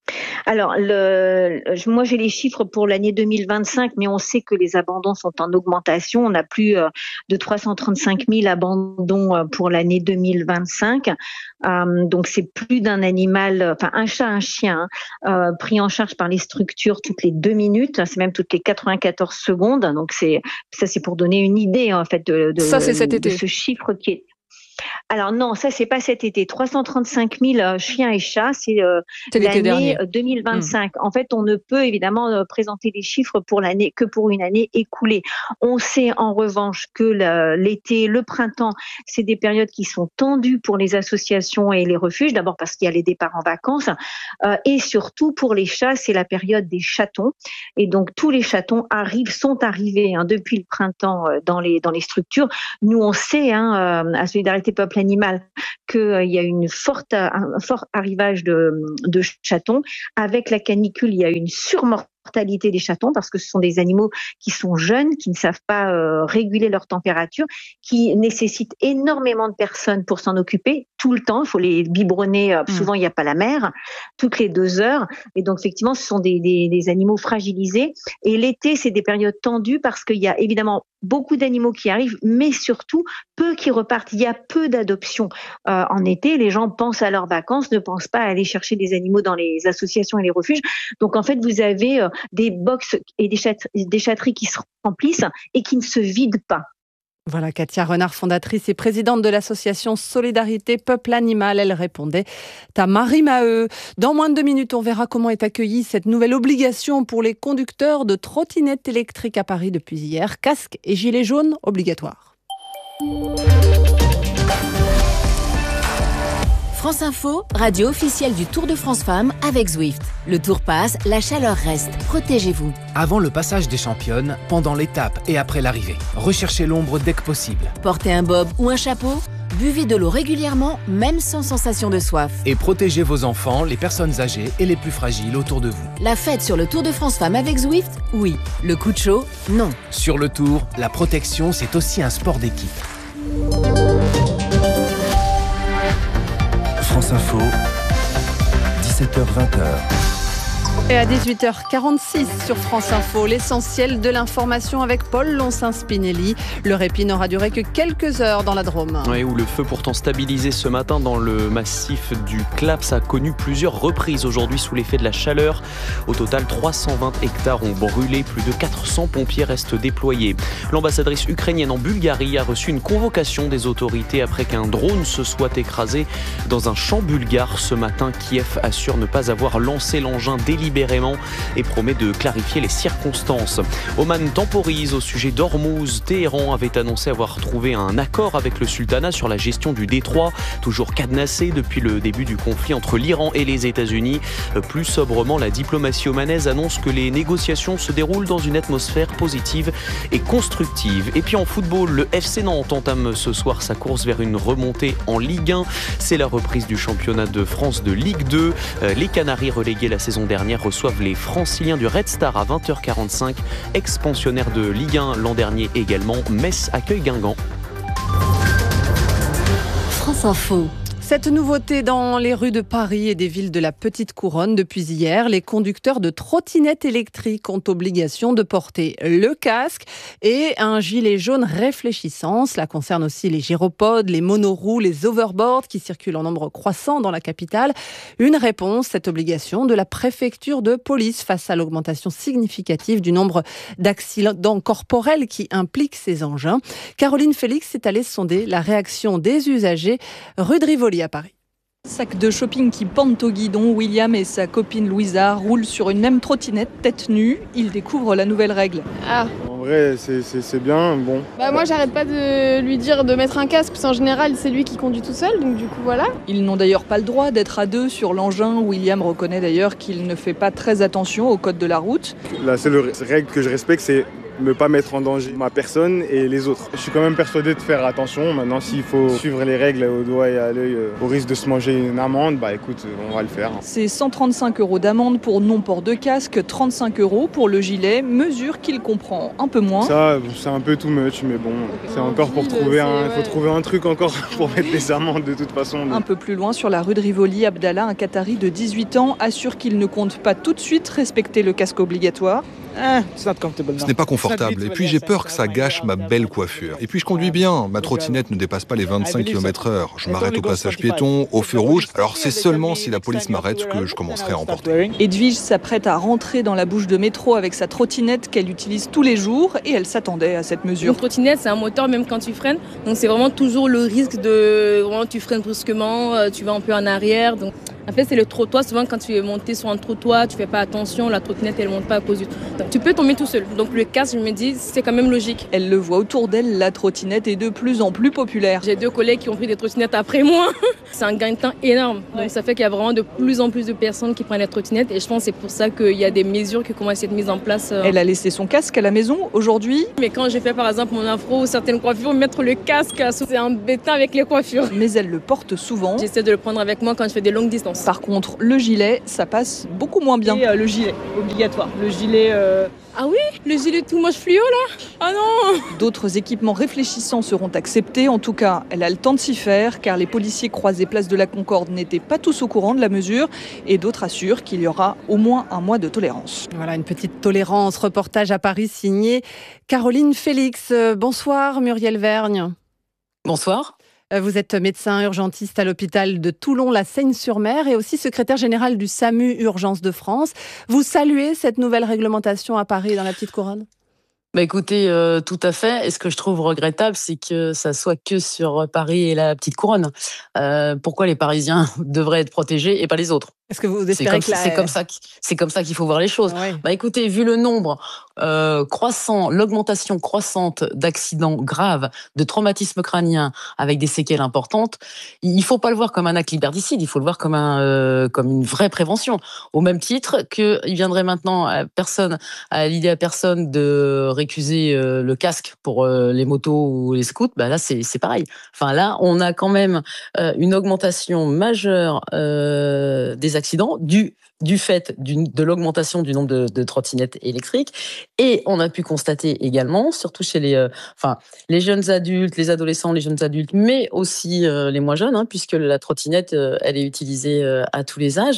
Alors, moi j'ai les chiffres pour l'année 2025, mais on sait que les abandons sont en augmentation. On a plus de 335 000 abandons pour l'année 2025. Donc c'est plus d'un animal, enfin un chat, un chien, pris en charge par les structures toutes les 2 minutes. C'est même toutes les 94 secondes. Donc c'est pour donner une idée en fait Ça c'est cet été. De ce chiffre qui est. Alors non, ça c'est pas cet été. 335 000 chiens et chats, c'est l'année 2025. En fait, on ne peut évidemment présenter les chiffres pour l'année que pour une année écoulée. On sait en revanche que l'été, le printemps, c'est des périodes qui sont tendues pour les associations et les refuges. D'abord parce qu'il y a les départs en vacances et surtout pour les chats, c'est la période des chatons. Et donc tous les chatons sont arrivés depuis le printemps dans les structures. Nous on sait à Solidarité Peuple Animal qu'il y a un fort arrivage de chatons. Avec la canicule, il y a une surmortalité des chatons parce que ce sont des animaux qui sont jeunes, qui ne savent pas réguler leur température, qui nécessitent énormément de personnes pour s'en occuper tout le temps. Il faut les biberonner, souvent il n'y a pas la mère, toutes les 2 heures. Et donc effectivement, ce sont des animaux fragilisés. Et l'été, c'est des périodes tendues parce qu'il y a évidemment beaucoup d'animaux qui arrivent, mais surtout peu qui repartent. Il y a peu d'adoptions en été. Les gens pensent à leurs vacances, ne pensent pas à aller chercher des animaux dans les associations et les refuges. Donc en fait, vous avez des box et des chatteries qui se remplissent et qui ne se vident pas. Voilà, Katia Renard, fondatrice et présidente de l'association Solidarité Peuple Animal. Elle répondait à Marie Maheu. Dans moins de 2 minutes, on verra comment est accueillie cette nouvelle obligation pour les conducteurs de trottinettes électriques à Paris depuis hier. Casque et gilet jaune obligatoires. France Info, radio officielle du Tour de France Femmes avec Zwift. Le Tour passe, la chaleur reste. Protégez-vous. Avant le passage des championnes, pendant l'étape et après l'arrivée, recherchez l'ombre dès que possible. Portez un bob ou un chapeau. Buvez de l'eau régulièrement, même sans sensation de soif. Et protégez vos enfants, les personnes âgées et les plus fragiles autour de vous. La fête sur le Tour de France Femmes avec Zwift, oui. Le coup de chaud, non. Sur le Tour, la protection, c'est aussi un sport d'équipe. France Info, 17h-20h. Et à 18h46 sur France Info, l'essentiel de l'information avec Paul Lonsin-Spinelli. Le répit n'aura duré que quelques heures dans la Drôme. Oui, où le feu pourtant stabilisé ce matin dans le massif du Claps a connu plusieurs reprises aujourd'hui sous l'effet de la chaleur. Au total, 320 hectares ont brûlé, plus de 400 pompiers restent déployés. L'ambassadrice ukrainienne en Bulgarie a reçu une convocation des autorités après qu'un drone se soit écrasé dans un champ bulgare ce matin. Kiev assure ne pas avoir lancé l'engin délibérément et promet de clarifier les circonstances. Oman temporise au sujet d'Ormuz. Téhéran avait annoncé avoir trouvé un accord avec le sultanat sur la gestion du détroit, toujours cadenassé depuis le début du conflit entre l'Iran et les États-Unis. Plus sobrement, la diplomatie omanaise annonce que les négociations se déroulent dans une atmosphère positive et constructive. Et puis en football, le FC Nantes entame ce soir sa course vers une remontée en Ligue 1. C'est la reprise du championnat de France de Ligue 2. Les Canaries relégués la saison dernière reçoivent les Franciliens du Red Star à 20h45. Ex-pensionnaire de Ligue 1 l'an dernier également. Metz accueille Guingamp. France Info. Cette nouveauté dans les rues de Paris et des villes de la Petite Couronne. Depuis hier, les conducteurs de trottinettes électriques ont obligation de porter le casque et un gilet jaune réfléchissant. Cela concerne aussi les gyropodes, les monoroues, les overboards qui circulent en nombre croissant dans la capitale. Une réponse, cette obligation de la préfecture de police face à l'augmentation significative du nombre d'accidents corporels qui impliquent ces engins. Caroline Félix est allée sonder la réaction des usagers rue de Rivoli à Paris. Sac de shopping qui pendent au guidon, William et sa copine Louisa roulent sur une même trottinette tête nue. Ils découvrent la nouvelle règle. Ah. En vrai, c'est bien, bon. Moi, j'arrête pas de lui dire de mettre un casque, parce qu'en général, c'est lui qui conduit tout seul, donc du coup, voilà. Ils n'ont d'ailleurs pas le droit d'être à deux sur l'engin. William reconnaît d'ailleurs qu'il ne fait pas très attention au code de la route. La seule règle que je respecte, c'est ne pas mettre en danger ma personne et les autres. Je suis quand même persuadé de faire attention. Maintenant, s'il faut suivre les règles au doigt et à l'œil au risque de se manger une amende, écoute, on va le faire. C'est 135 € d'amende pour non-port de casque, 35 € pour le gilet, mesure qu'il comprend un peu moins. Ça, c'est un peu too much, mais bon, c'est encore pour trouver il faut trouver un truc encore pour mettre des amendes de toute façon. Un peu plus loin, sur la rue de Rivoli, Abdallah, un Qatari de 18 ans, assure qu'il ne compte pas tout de suite respecter le casque obligatoire. Ce n'est pas confortable et puis j'ai peur que ça gâche ma belle coiffure. Et puis je conduis bien, ma trottinette ne dépasse pas les 25 km/h. Je m'arrête au passage piéton, au feu rouge, alors c'est seulement si la police m'arrête que je commencerai à emporter. Edwige s'apprête à rentrer dans la bouche de métro avec sa trottinette qu'elle utilise tous les jours et elle s'attendait à cette mesure. Une trottinette, c'est un moteur même quand tu freines, donc c'est vraiment toujours le risque de... Vraiment, tu freines brusquement, tu vas un peu en arrière, donc... En fait, c'est le trottoir. Souvent, quand tu es monté sur un trottoir, tu fais pas attention, la trottinette, elle monte pas à cause du... Donc, tu peux tomber tout seul. Donc, le casque, je me dis, c'est quand même logique. Elle le voit autour d'elle, la trottinette est de plus en plus populaire. J'ai 2 collègues qui ont pris des trottinettes après moi. C'est un gain de temps énorme. Donc, ça fait qu'il y a vraiment de plus en plus de personnes qui prennent les trottinettes. Et je pense que c'est pour ça qu'il y a des mesures qui commencent à être mises en place. Elle a laissé son casque à la maison aujourd'hui. Mais quand j'ai fait, par exemple, mon afro ou certaines coiffures, mettre le casque, c'est embêtant avec les coiffures. Mais elle le porte souvent. J'essaie de le prendre avec moi quand je fais des longues distances. Par contre, le gilet, ça passe beaucoup moins bien. Et le gilet, obligatoire. Le gilet... Ah oui, le gilet tout moche fluo là. Ah non. D'autres équipements réfléchissants seront acceptés. En tout cas, elle a le temps de s'y faire car les policiers croisés place de la Concorde n'étaient pas tous au courant de la mesure et d'autres assurent qu'il y aura au moins un mois de tolérance. Voilà, une petite tolérance. Reportage à Paris signé Caroline Félix. Bonsoir Muriel Vergne. Bonsoir. Vous êtes médecin urgentiste à l'hôpital de Toulon-la-Seigne-sur-Mer et aussi secrétaire général du SAMU Urgences de France. Vous saluez cette nouvelle réglementation à Paris dans la Petite Couronne ? Écoutez, tout à fait. Et ce que je trouve regrettable, c'est que ça soit que sur Paris et la Petite Couronne. Pourquoi les Parisiens devraient être protégés et pas les autres ? Est-ce que vous espérez que c'est comme ça qu'il faut voir les choses. Oui. Écoutez, vu le nombre croissant, l'augmentation croissante d'accidents graves, de traumatismes crâniens avec des séquelles importantes, il faut pas le voir comme un acte liberticide, il faut le voir comme une vraie prévention. Au même titre qu'il viendrait maintenant à l'idée à personne de récuser le casque pour les motos ou les scouts, là c'est pareil. Enfin là, on a quand même une augmentation majeure des accidents du fait de l'augmentation du nombre de trottinettes électriques. Et on a pu constater également, surtout chez les jeunes adultes, les adolescents, les jeunes adultes, mais aussi les moins jeunes, puisque la trottinette, elle est utilisée à tous les âges,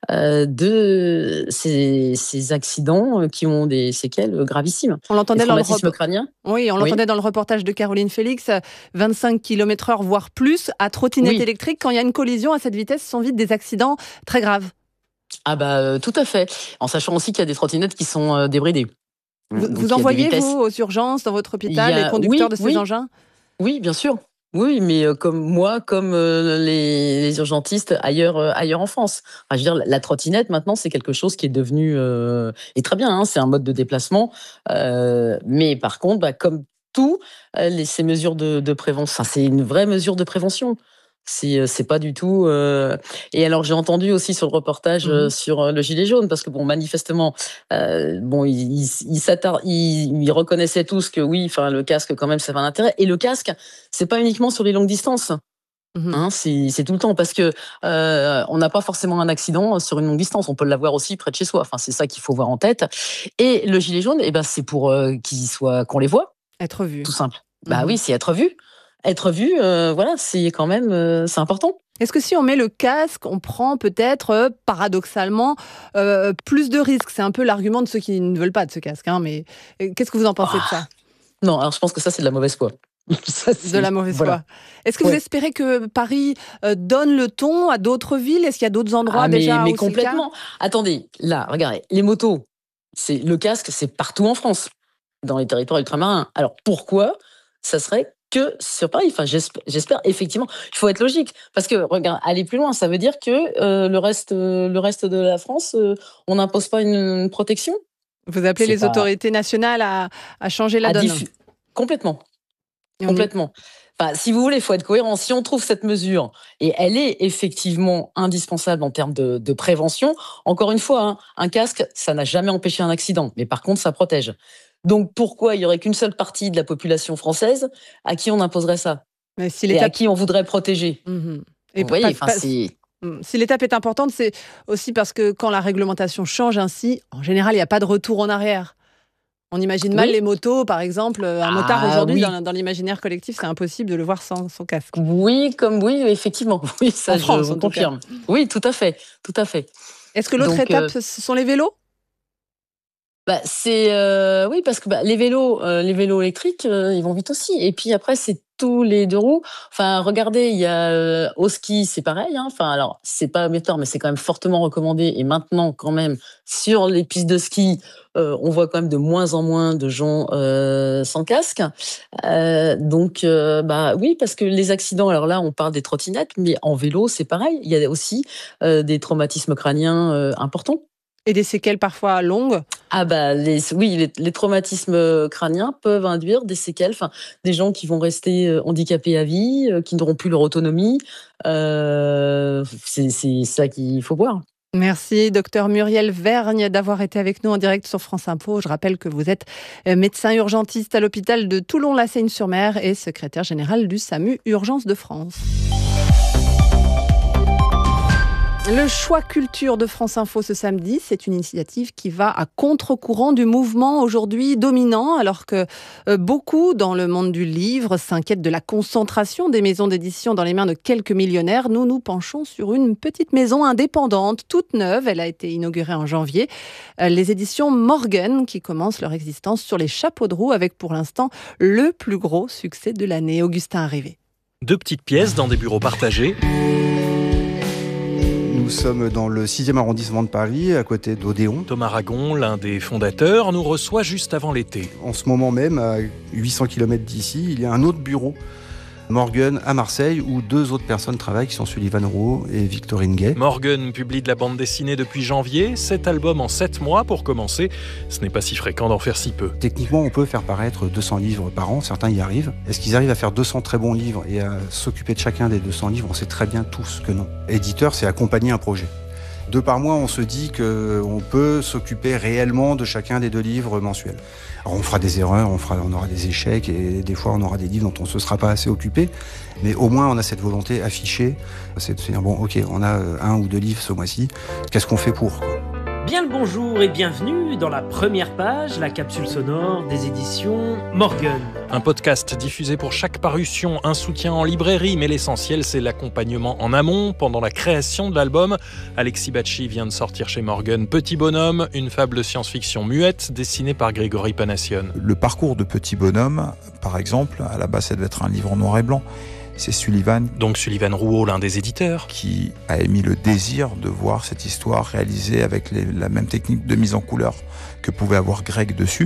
de ces accidents qui ont des séquelles gravissimes. On l'entendait dans le crânien. Oui, on l'entendait dans le reportage de Caroline Félix, 25 km/h voire plus à trottinette électrique. Quand il y a une collision à cette vitesse, ce sont vite des accidents très graves. Tout à fait. En sachant aussi qu'il y a des trottinettes qui sont débridées. Vous envoyez, vous, aux urgences dans votre hôpital, les conducteurs de ces engins ? Oui, bien sûr. Oui, mais comme les urgentistes ailleurs en France. Enfin, je veux dire, la trottinette, maintenant, c'est quelque chose qui est devenu... et très bien, c'est un mode de déplacement. Mais par contre, comme tout, ces mesures de prévention, c'est une vraie mesure de prévention. C'est pas du tout. Et alors j'ai entendu aussi sur le reportage sur le gilet jaune, parce que manifestement, ils reconnaissaient tous que le casque quand même ça avait un intérêt. Et le casque, c'est pas uniquement sur les longues distances. C'est tout le temps, parce que on n'a pas forcément un accident sur une longue distance, on peut l'avoir aussi près de chez soi. Enfin, c'est ça qu'il faut voir en tête. Et le gilet jaune, c'est pour qu'on les voit. Être vu. Tout simple. Oui, c'est être vu. Être vu, c'est quand même c'est important. Est-ce que si on met le casque, on prend peut-être, paradoxalement, plus de risques ? C'est un peu l'argument de ceux qui ne veulent pas de ce casque. Mais qu'est-ce que vous en pensez de ça ? Non, alors je pense que ça, c'est de la mauvaise foi. De la mauvaise foi. Est-ce que vous espérez que Paris donne le ton à d'autres villes ? Est-ce qu'il y a d'autres endroits déjà mais complètement. Attendez, là, regardez, les motos, le casque, c'est partout en France, dans les territoires ultramarins. Alors pourquoi ça serait que sur Paris? Enfin, j'espère effectivement. Il faut être logique, parce que regarde, aller plus loin, ça veut dire que le reste de la France, on n'impose pas une protection. Vous appelez les autorités nationales à changer la donne. Complètement. Complètement. Enfin, si vous voulez, il faut être cohérent. Si on trouve cette mesure, et elle est effectivement indispensable en termes de prévention, encore une fois, un casque, ça n'a jamais empêché un accident, mais par contre, ça protège. Donc pourquoi il y aurait qu'une seule partie de la population française à qui on imposerait ça et à qui on voudrait protéger? Et vous voyez, si l'étape est importante, c'est aussi parce que quand la réglementation change ainsi, en général, il n'y a pas de retour en arrière. On imagine mal les motos, par exemple. Un motard aujourd'hui, dans l'imaginaire collectif, c'est impossible de le voir sans casque. Oui, effectivement. Oui, ça, je confirme. Oui, tout à fait. Est-ce que l'autre étape, ce sont les vélos ? Oui, parce que les vélos électriques, ils vont vite aussi. Et puis après, c'est tous les 2 roues. Enfin, regardez, il y a au ski, c'est pareil. Enfin, alors, c'est pas obligatoire, mais c'est quand même fortement recommandé. Et maintenant, quand même, sur les pistes de ski, on voit quand même de moins en moins de gens sans casque. Oui, parce que les accidents, alors là, on parle des trottinettes, mais en vélo, c'est pareil. Il y a aussi des traumatismes crâniens importants. Et des séquelles parfois longues. Les traumatismes crâniens peuvent induire des séquelles, des gens qui vont rester handicapés à vie, qui n'auront plus leur autonomie. C'est ça qu'il faut voir. Merci, docteur Muriel Vergne, d'avoir été avec nous en direct sur France Info. Je rappelle que vous êtes médecin urgentiste à l'hôpital de Toulon-la-Seigne-sur-Mer et secrétaire général du SAMU Urgences de France. Le choix culture de France Info ce samedi, c'est une initiative qui va à contre-courant du mouvement aujourd'hui dominant, alors que beaucoup dans le monde du livre s'inquiètent de la concentration des maisons d'édition dans les mains de quelques millionnaires. Nous nous penchons sur une petite maison indépendante, toute neuve. Elle a été inaugurée en janvier. Les éditions Morgan, qui commencent leur existence sur les chapeaux de roue avec pour l'instant le plus gros succès de l'année. Augustin Arrivé. 2 petites pièces dans des bureaux partagés. Nous sommes dans le 6e arrondissement de Paris, à côté d'Odéon. Thomas Ragon, l'un des fondateurs, nous reçoit juste avant l'été. En ce moment même, à 800 km d'ici, il y a un autre bureau, Morgan, à Marseille, où 2 autres personnes travaillent, qui sont Sullivan Rouault et Victorine Gay. Morgan publie de la bande dessinée depuis janvier, 7 albums en 7 mois pour commencer. Ce n'est pas si fréquent d'en faire si peu. Techniquement, on peut faire paraître 200 livres par an, certains y arrivent. Est-ce qu'ils arrivent à faire 200 très bons livres et à s'occuper de chacun des 200 livres? On sait très bien tous que non. Éditeur, c'est accompagner un projet. 2 par mois, on se dit qu'on peut s'occuper réellement de chacun des 2 livres mensuels. Alors on fera des erreurs, on aura des échecs et des fois on aura des livres dont on ne se sera pas assez occupé. Mais au moins on a cette volonté affichée, c'est de se dire on a 1 ou 2 livres ce mois-ci, qu'est-ce qu'on fait pour ? Bien le bonjour et bienvenue dans la première page, la capsule sonore des éditions Morgan. Un podcast diffusé pour chaque parution, un soutien en librairie, mais l'essentiel c'est l'accompagnement en amont pendant la création de l'album. Alexis Bacci vient de sortir chez Morgan Petit Bonhomme, une fable science-fiction muette dessinée par Grégory Panassione. Le parcours de Petit Bonhomme, par exemple, à la base ça devait être un livre en noir et blanc. C'est Sullivan. Donc Sullivan Rouault, l'un des éditeurs. Qui a émis le désir de voir cette histoire réalisée avec la même technique de mise en couleur que pouvait avoir Greg dessus.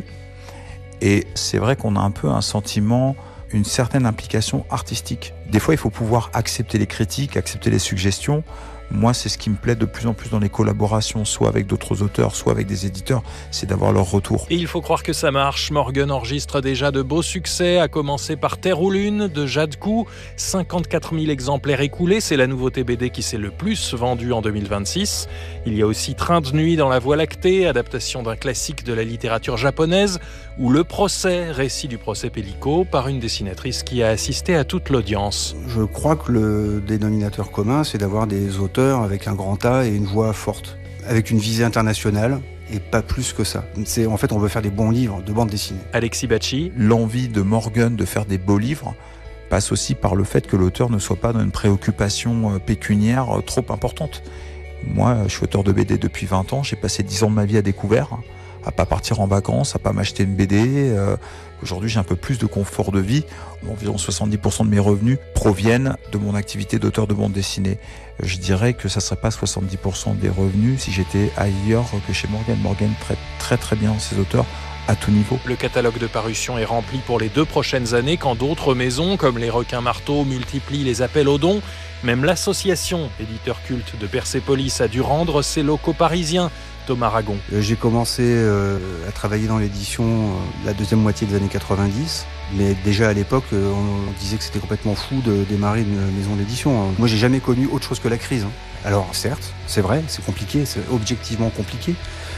Et c'est vrai qu'on a un peu un sentiment, une certaine implication artistique. Des fois, il faut pouvoir accepter les critiques, accepter les suggestions. Moi, c'est ce qui me plaît de plus en plus dans les collaborations, soit avec d'autres auteurs, soit avec des éditeurs, c'est d'avoir leur retour. Et il faut croire que ça marche. Morgan enregistre déjà de beaux succès, à commencer par Terre ou Lune de Jade Cou. 54 000 exemplaires écoulés, c'est la nouveauté BD qui s'est le plus vendue en 2026. Il y a aussi Train de nuit dans la Voie lactée, adaptation d'un classique de la littérature japonaise, ou Le procès, récit du procès Pellico, par une dessinatrice qui a assisté à toute l'audience. Je crois que le dénominateur commun, c'est d'avoir des auteurs avec un grand A et une voix forte, avec une visée internationale et pas plus que ça. En fait, on veut faire des bons livres de bande dessinée. Alexis Bacci. L'envie de Morgan de faire des beaux livres passe aussi par le fait que l'auteur ne soit pas dans une préoccupation pécuniaire trop importante. Moi, je suis auteur de BD depuis 20 ans, j'ai passé 10 ans de ma vie à découvert, à pas partir en vacances, à pas m'acheter une BD. Aujourd'hui, j'ai un peu plus de confort de vie. Environ 70% de mes revenus proviennent de mon activité d'auteur de bande dessinée. Je dirais que ça serait pas 70% des revenus si j'étais ailleurs que chez Morgan. Morgan traite très très bien ses auteurs à tout niveau. Le catalogue de parution est rempli pour les 2 prochaines années quand d'autres maisons, comme les Requins Marteaux, multiplient les appels aux dons. Même l'association, éditeur culte de Persépolis, a dû rendre ses locaux parisiens. Thomas Ragon. J'ai commencé à travailler dans l'édition la deuxième moitié des années 90, mais déjà à l'époque, on disait que c'était complètement fou de démarrer une maison d'édition. Moi, j'ai jamais connu autre chose que la crise. Alors certes, c'est vrai, c'est compliqué, c'est objectivement compliqué.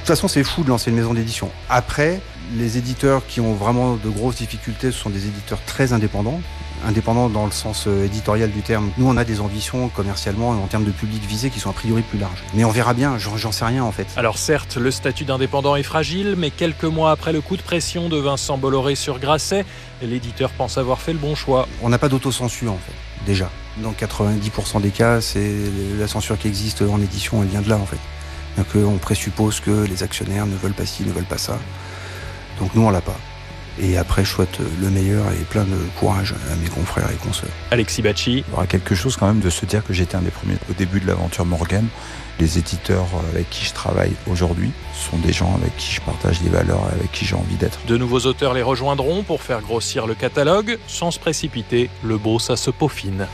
toute façon, c'est fou de lancer une maison d'édition. Après, les éditeurs qui ont vraiment de grosses difficultés, ce sont des éditeurs très indépendants. Indépendants dans le sens éditorial du terme. Nous, on a des ambitions commercialement et en termes de public visé qui sont a priori plus larges. Mais on verra bien, j'en sais rien en fait. Alors certes, le statut d'indépendant est fragile, mais quelques mois après le coup de pression de Vincent Bolloré sur Grasset, l'éditeur pense avoir fait le bon choix. On n'a pas d'autocensure en fait, déjà. Dans 90% des cas, c'est la censure qui existe en édition, elle vient de là en fait. Donc on présuppose que les actionnaires ne veulent pas ci, ne veulent pas ça. Donc nous, on l'a pas. Et après, je souhaite le meilleur et plein de courage à mes confrères et consoeurs. Alexis Bacci. Il y aura quelque chose quand même de se dire que j'étais un des premiers au début de l'aventure Morgan. Les éditeurs avec qui je travaille aujourd'hui sont des gens avec qui je partage des valeurs et avec qui j'ai envie d'être. De nouveaux auteurs les rejoindront pour faire grossir le catalogue. Sans se précipiter, le beau, ça se peaufine.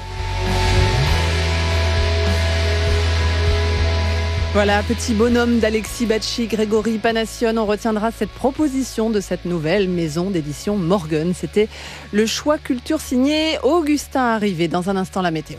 Voilà, petit bonhomme d'Alexis Bacci, Grégory Panassione. On retiendra cette proposition de cette nouvelle maison d'édition Morgan. C'était le choix culture signé Augustin Arrivé. Dans un instant, la météo.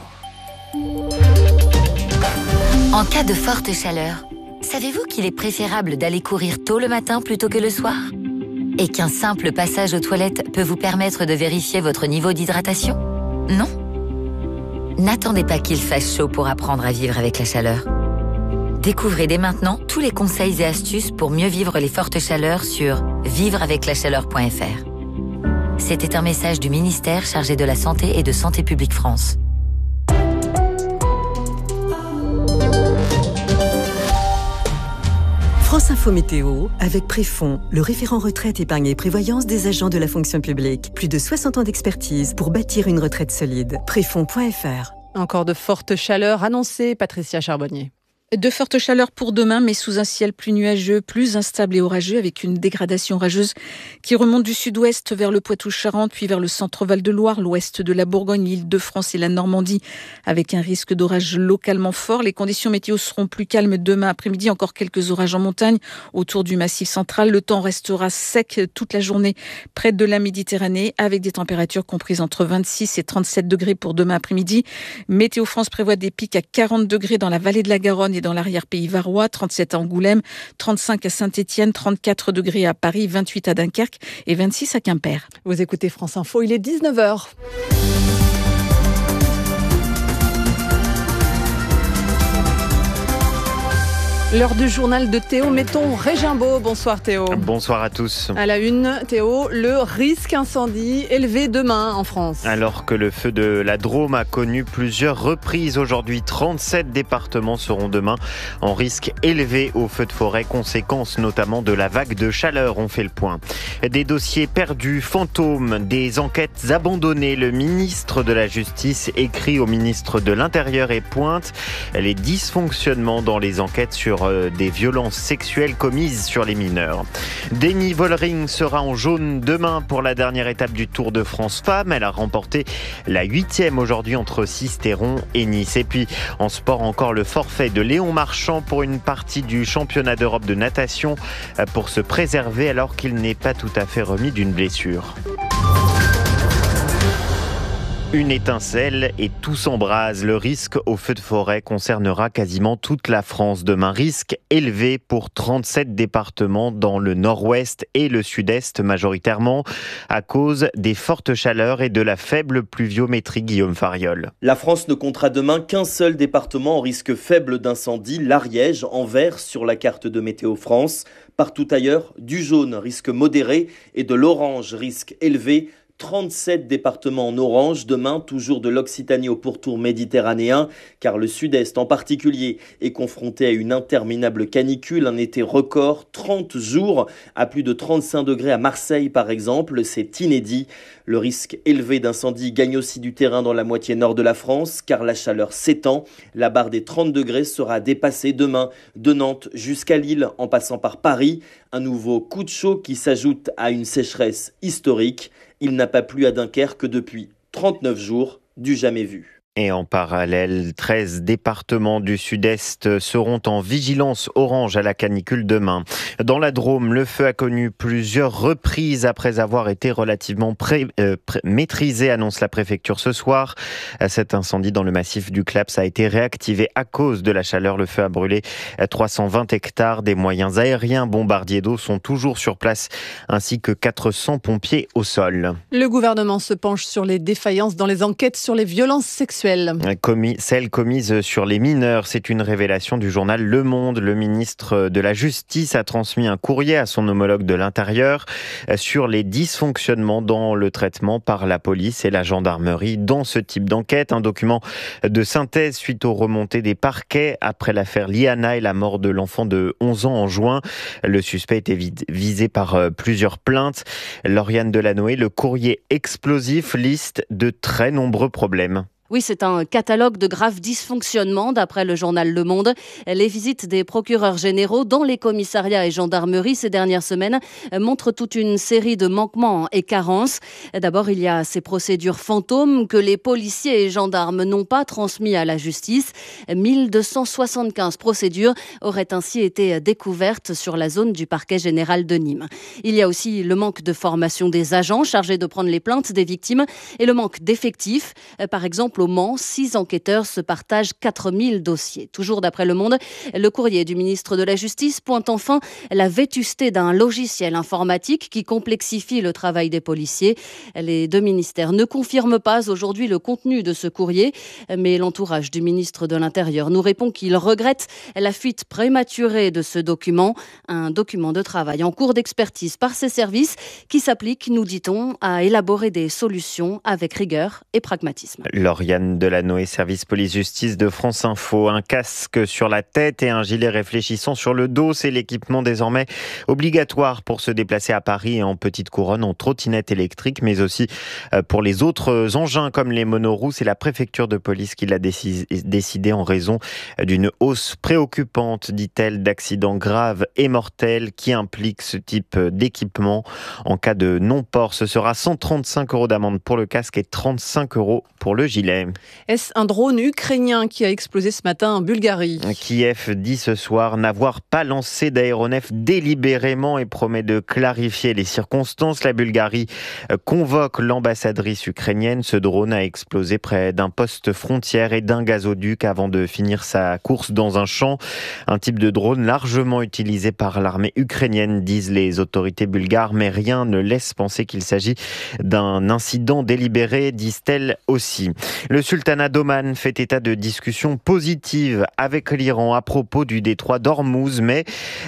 En cas de forte chaleur, savez-vous qu'il est préférable d'aller courir tôt le matin plutôt que le soir ? Et qu'un simple passage aux toilettes peut vous permettre de vérifier votre niveau d'hydratation ? Non ? N'attendez pas qu'il fasse chaud pour apprendre à vivre avec la chaleur. Découvrez dès maintenant tous les conseils et astuces pour mieux vivre les fortes chaleurs sur vivreaveclachaleur.fr. C'était un message du ministère chargé de la Santé et de Santé publique France. France Info Météo avec Préfonds, le référent retraite, épargne et prévoyance des agents de la fonction publique. Plus de 60 ans d'expertise pour bâtir une retraite solide. Préfonds.fr. Encore de fortes chaleurs annoncées, Patricia Charbonnier. De fortes chaleurs pour demain, mais sous un ciel plus nuageux, plus instable et orageux, avec une dégradation orageuse qui remonte du sud-ouest vers le Poitou-Charentes, puis vers le centre Val-de-Loire, l'ouest de la Bourgogne, l'Île-de-France et la Normandie, avec un risque d'orage localement fort. Les conditions météo seront plus calmes demain après-midi, encore quelques orages en montagne autour du Massif central. Le temps restera sec toute la journée près de la Méditerranée, avec des températures comprises entre 26 et 37 degrés pour demain après-midi. Météo France prévoit des pics à 40 degrés dans la vallée de la Garonne et dans l'arrière-pays varois, 37 à Angoulême, 35 à Saint-Étienne, 34 degrés à Paris, 28 à Dunkerque et 26 à Quimper. Vous écoutez France Info, il est 19h. L'heure du journal de Théo Metton Régimbaud. Bonsoir Théo. Bonsoir à tous. À la une, Théo, le risque incendie élevé demain en France. Alors que le feu de la Drôme a connu plusieurs reprises aujourd'hui, 37 départements seront demain en risque élevé au feu de forêt, conséquence notamment de la vague de chaleur. On fait le point. Des dossiers perdus, fantômes, des enquêtes abandonnées. Le ministre de la Justice écrit au ministre de l'Intérieur et pointe les dysfonctionnements dans les enquêtes sur des violences sexuelles commises sur les mineurs. Demi Vollering sera en jaune demain pour la dernière étape du Tour de France Femmes. Elle a remporté la 8e aujourd'hui entre Sisteron et Nice. Et puis en sport, encore le forfait de Léon Marchand pour une partie du championnat d'Europe de natation pour se préserver alors qu'il n'est pas tout à fait remis d'une blessure. Une étincelle et tout s'embrase. Le risque au feu de forêt concernera quasiment toute la France demain. Risque élevé pour 37 départements dans le nord-ouest et le sud-est majoritairement à cause des fortes chaleurs et de la faible pluviométrie. Guillaume Fariol. La France ne comptera demain qu'un seul département en risque faible d'incendie, l'Ariège, en vert sur la carte de Météo France. Partout ailleurs, du jaune, risque modéré, et de l'orange, risque élevé. 37 départements en orange, demain toujours de l'Occitanie au pourtour méditerranéen, car le sud-est en particulier est confronté à une interminable canicule, un été record, 30 jours à plus de 35 degrés à Marseille par exemple, c'est inédit. Le risque élevé d'incendie gagne aussi du terrain dans la moitié nord de la France, car la chaleur s'étend. La barre des 30 degrés sera dépassée demain de Nantes jusqu'à Lille en passant par Paris. Un nouveau coup de chaud qui s'ajoute à une sécheresse historique. Il n'a pas plu à Dunkerque depuis 39 jours, du jamais vu. Et en parallèle, 13 départements du sud-est seront en vigilance orange à la canicule demain. Dans la Drôme, le feu a connu plusieurs reprises après avoir été relativement maîtrisé, annonce la préfecture ce soir. Cet incendie dans le massif du Claps a été réactivé à cause de la chaleur. Le feu a brûlé 320 hectares. Des moyens aériens bombardiers d'eau sont toujours sur place, ainsi que 400 pompiers au sol. Le gouvernement se penche sur les défaillances dans les enquêtes sur les violences sexuelles. Celles commises sur les mineurs, c'est une révélation du journal Le Monde. Le ministre de la Justice a transmis un courrier à son homologue de l'Intérieur sur les dysfonctionnements dans le traitement par la police et la gendarmerie dans ce type d'enquête. Un document de synthèse suite aux remontées des parquets après l'affaire Liana et la mort de l'enfant de 11 ans en juin. Le suspect était visé par plusieurs plaintes. Lauriane Delanoë, le courrier explosif liste de très nombreux problèmes. Oui, c'est un catalogue de graves dysfonctionnements d'après le journal Le Monde. Les visites des procureurs généraux dans les commissariats et gendarmeries ces dernières semaines montrent toute une série de manquements et carences. D'abord, il y a ces procédures fantômes que les policiers et gendarmes n'ont pas transmis à la justice. 1275 procédures auraient ainsi été découvertes sur la zone du parquet général de Nîmes. Il y a aussi le manque de formation des agents chargés de prendre les plaintes des victimes et le manque d'effectifs. Par exemple, au Mans, 6 enquêteurs se partagent 4000 dossiers. Toujours d'après Le Monde, le courrier du ministre de la Justice pointe enfin la vétusté d'un logiciel informatique qui complexifie le travail des policiers. Les deux ministères ne confirment pas aujourd'hui le contenu de ce courrier, mais l'entourage du ministre de l'Intérieur nous répond qu'il regrette la fuite prématurée de ce document, un document de travail en cours d'expertise par ses services qui s'applique, nous dit-on, à élaborer des solutions avec rigueur et pragmatisme. Lauriane Delanoë, service police-justice de France Info. Un casque sur la tête et un gilet réfléchissant sur le dos, c'est l'équipement désormais obligatoire pour se déplacer à Paris et en petite couronne en trottinette électrique, mais aussi pour les autres engins comme les monoroues. C'est la préfecture de police qui l'a décidé en raison d'une hausse préoccupante, dit-elle, d'accidents graves et mortels qui impliquent ce type d'équipement. En cas de non-port, ce sera 135 € d'amende pour le casque et 35 € pour le gilet. Est-ce un drone ukrainien qui a explosé ce matin en Bulgarie ? Kiev dit ce soir n'avoir pas lancé d'aéronef délibérément et promet de clarifier les circonstances. La Bulgarie convoque l'ambassadrice ukrainienne. Ce drone a explosé près d'un poste frontière et d'un gazoduc avant de finir sa course dans un champ. Un type de drone largement utilisé par l'armée ukrainienne, disent les autorités bulgares, mais rien ne laisse penser qu'il s'agit d'un incident délibéré, disent-elles aussi. Le sultanat d'Oman fait état de discussions positives avec l'Iran à propos du détroit d'Ormuz, mais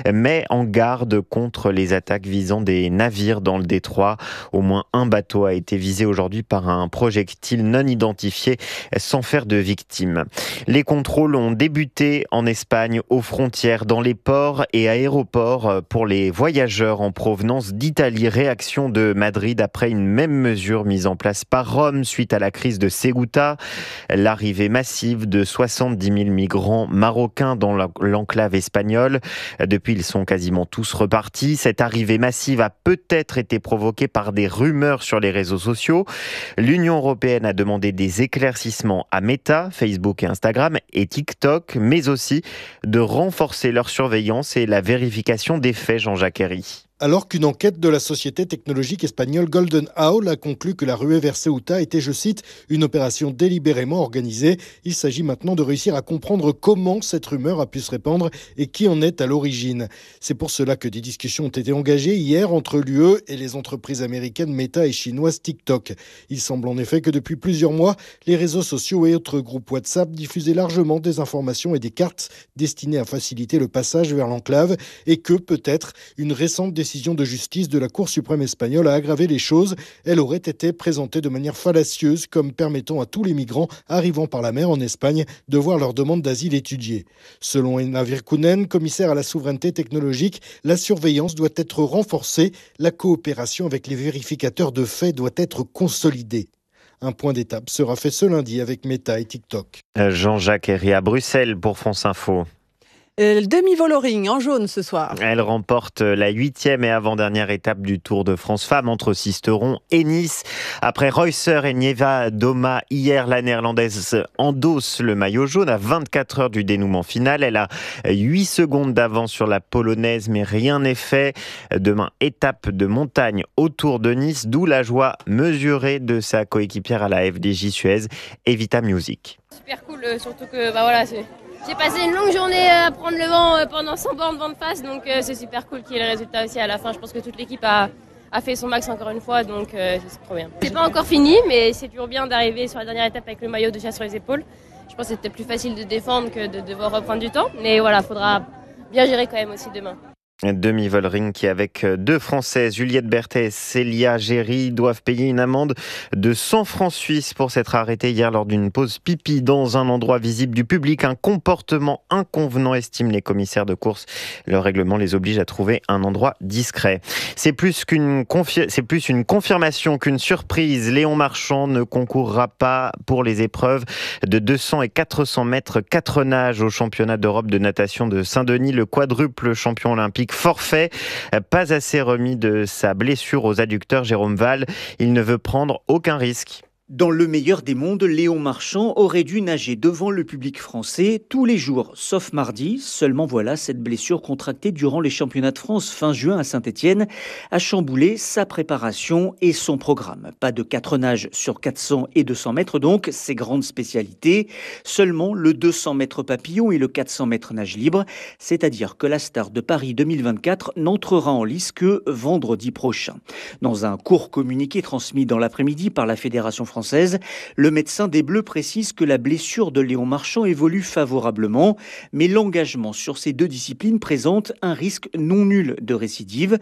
en garde contre les attaques visant des navires dans le détroit. Au moins un bateau a été visé aujourd'hui par un projectile non identifié sans faire de victimes. Les contrôles ont débuté en Espagne aux frontières, dans les ports et aéroports pour les voyageurs en provenance d'Italie. Réaction de Madrid après une même mesure mise en place par Rome suite à la crise de Ceuta. L'arrivée massive de 70 000 migrants marocains dans l'enclave espagnole. Depuis, ils sont quasiment tous repartis. Cette arrivée massive a peut-être été provoquée par des rumeurs sur les réseaux sociaux. L'Union européenne a demandé des éclaircissements à Meta, Facebook et Instagram et TikTok, mais aussi de renforcer leur surveillance et la vérification des faits, Jean-Jacques Herry. Alors qu'une enquête de la société technologique espagnole Golden Owl a conclu que la ruée vers Ceuta était, je cite, une opération délibérément organisée. Il s'agit maintenant de réussir à comprendre comment cette rumeur a pu se répandre et qui en est à l'origine. C'est pour cela que des discussions ont été engagées hier entre l'UE et les entreprises américaines Meta et chinoises TikTok. Il semble en effet que depuis plusieurs mois, les réseaux sociaux et autres groupes WhatsApp diffusaient largement des informations et des cartes destinées à faciliter le passage vers l'enclave et que peut-être une récente décision de justice de la Cour suprême espagnole a aggravé les choses. Elle aurait été présentée de manière fallacieuse comme permettant à tous les migrants arrivant par la mer en Espagne de voir leur demande d'asile étudiée. Selon Enna Virkkunen, commissaire à la souveraineté technologique, la surveillance doit être renforcée. La coopération avec les vérificateurs de faits doit être consolidée. Un point d'étape sera fait ce lundi avec Meta et TikTok. Jean-Jacques Herry à Bruxelles pour France Info. Le demi-Voloring en jaune ce soir. Elle remporte la 8e et avant-dernière étape du Tour de France Femmes entre Sisteron et Nice. Après Reusser et Nieva Doma, hier, la Néerlandaise endosse le maillot jaune à 24 heures du dénouement final. Elle a 8 secondes d'avance sur la Polonaise, mais rien n'est fait. Demain, étape de montagne autour de Nice, d'où la joie mesurée de sa coéquipière à la FDJ Suez, Evita Music. Super cool, surtout que j'ai passé une longue journée à prendre le vent pendant 100 bornes vent de face, donc c'est super cool qu'il y ait le résultat aussi à la fin. Je pense que toute l'équipe a fait son max encore une fois, donc c'est trop bien. C'est pas encore fini, mais c'est toujours bien d'arriver sur la dernière étape avec le maillot déjà sur les épaules. Je pense que c'était plus facile de défendre que de devoir reprendre du temps, mais voilà, faudra bien gérer quand même aussi demain. Demi-Voloring qui, avec 2 Françaises, Juliette Berthet et Célia Géry, doivent payer une amende de 100 francs suisses pour s'être arrêtées hier lors d'une pause pipi dans un endroit visible du public. Un comportement inconvenant, estiment les commissaires de course. Le règlement les oblige à trouver un endroit discret. C'est plus une confirmation qu'une surprise. Léon Marchand ne concourra pas pour les épreuves de 200 et 400 mètres 4 nages au championnat d'Europe de natation de Saint-Denis. Le quadruple champion olympique forfait, pas assez remis de sa blessure aux adducteurs, Jérôme Val. Il ne veut prendre aucun risque. Dans le meilleur des mondes, Léon Marchand aurait dû nager devant le public français tous les jours, sauf mardi. Seulement voilà, cette blessure contractée durant les championnats de France fin juin à Saint-Étienne a chamboulé sa préparation et son programme. Pas de 4 nages sur 400 et 200 mètres donc, ses grandes spécialités. Seulement le 200 mètres papillon et le 400 mètres nage libre, c'est-à-dire que la star de Paris 2024 n'entrera en lice que vendredi prochain. Dans un court communiqué transmis dans l'après-midi par la Fédération française, le médecin des Bleus précise que la blessure de Léon Marchand évolue favorablement, mais l'engagement sur ces 2 disciplines présente un risque non nul de récidive.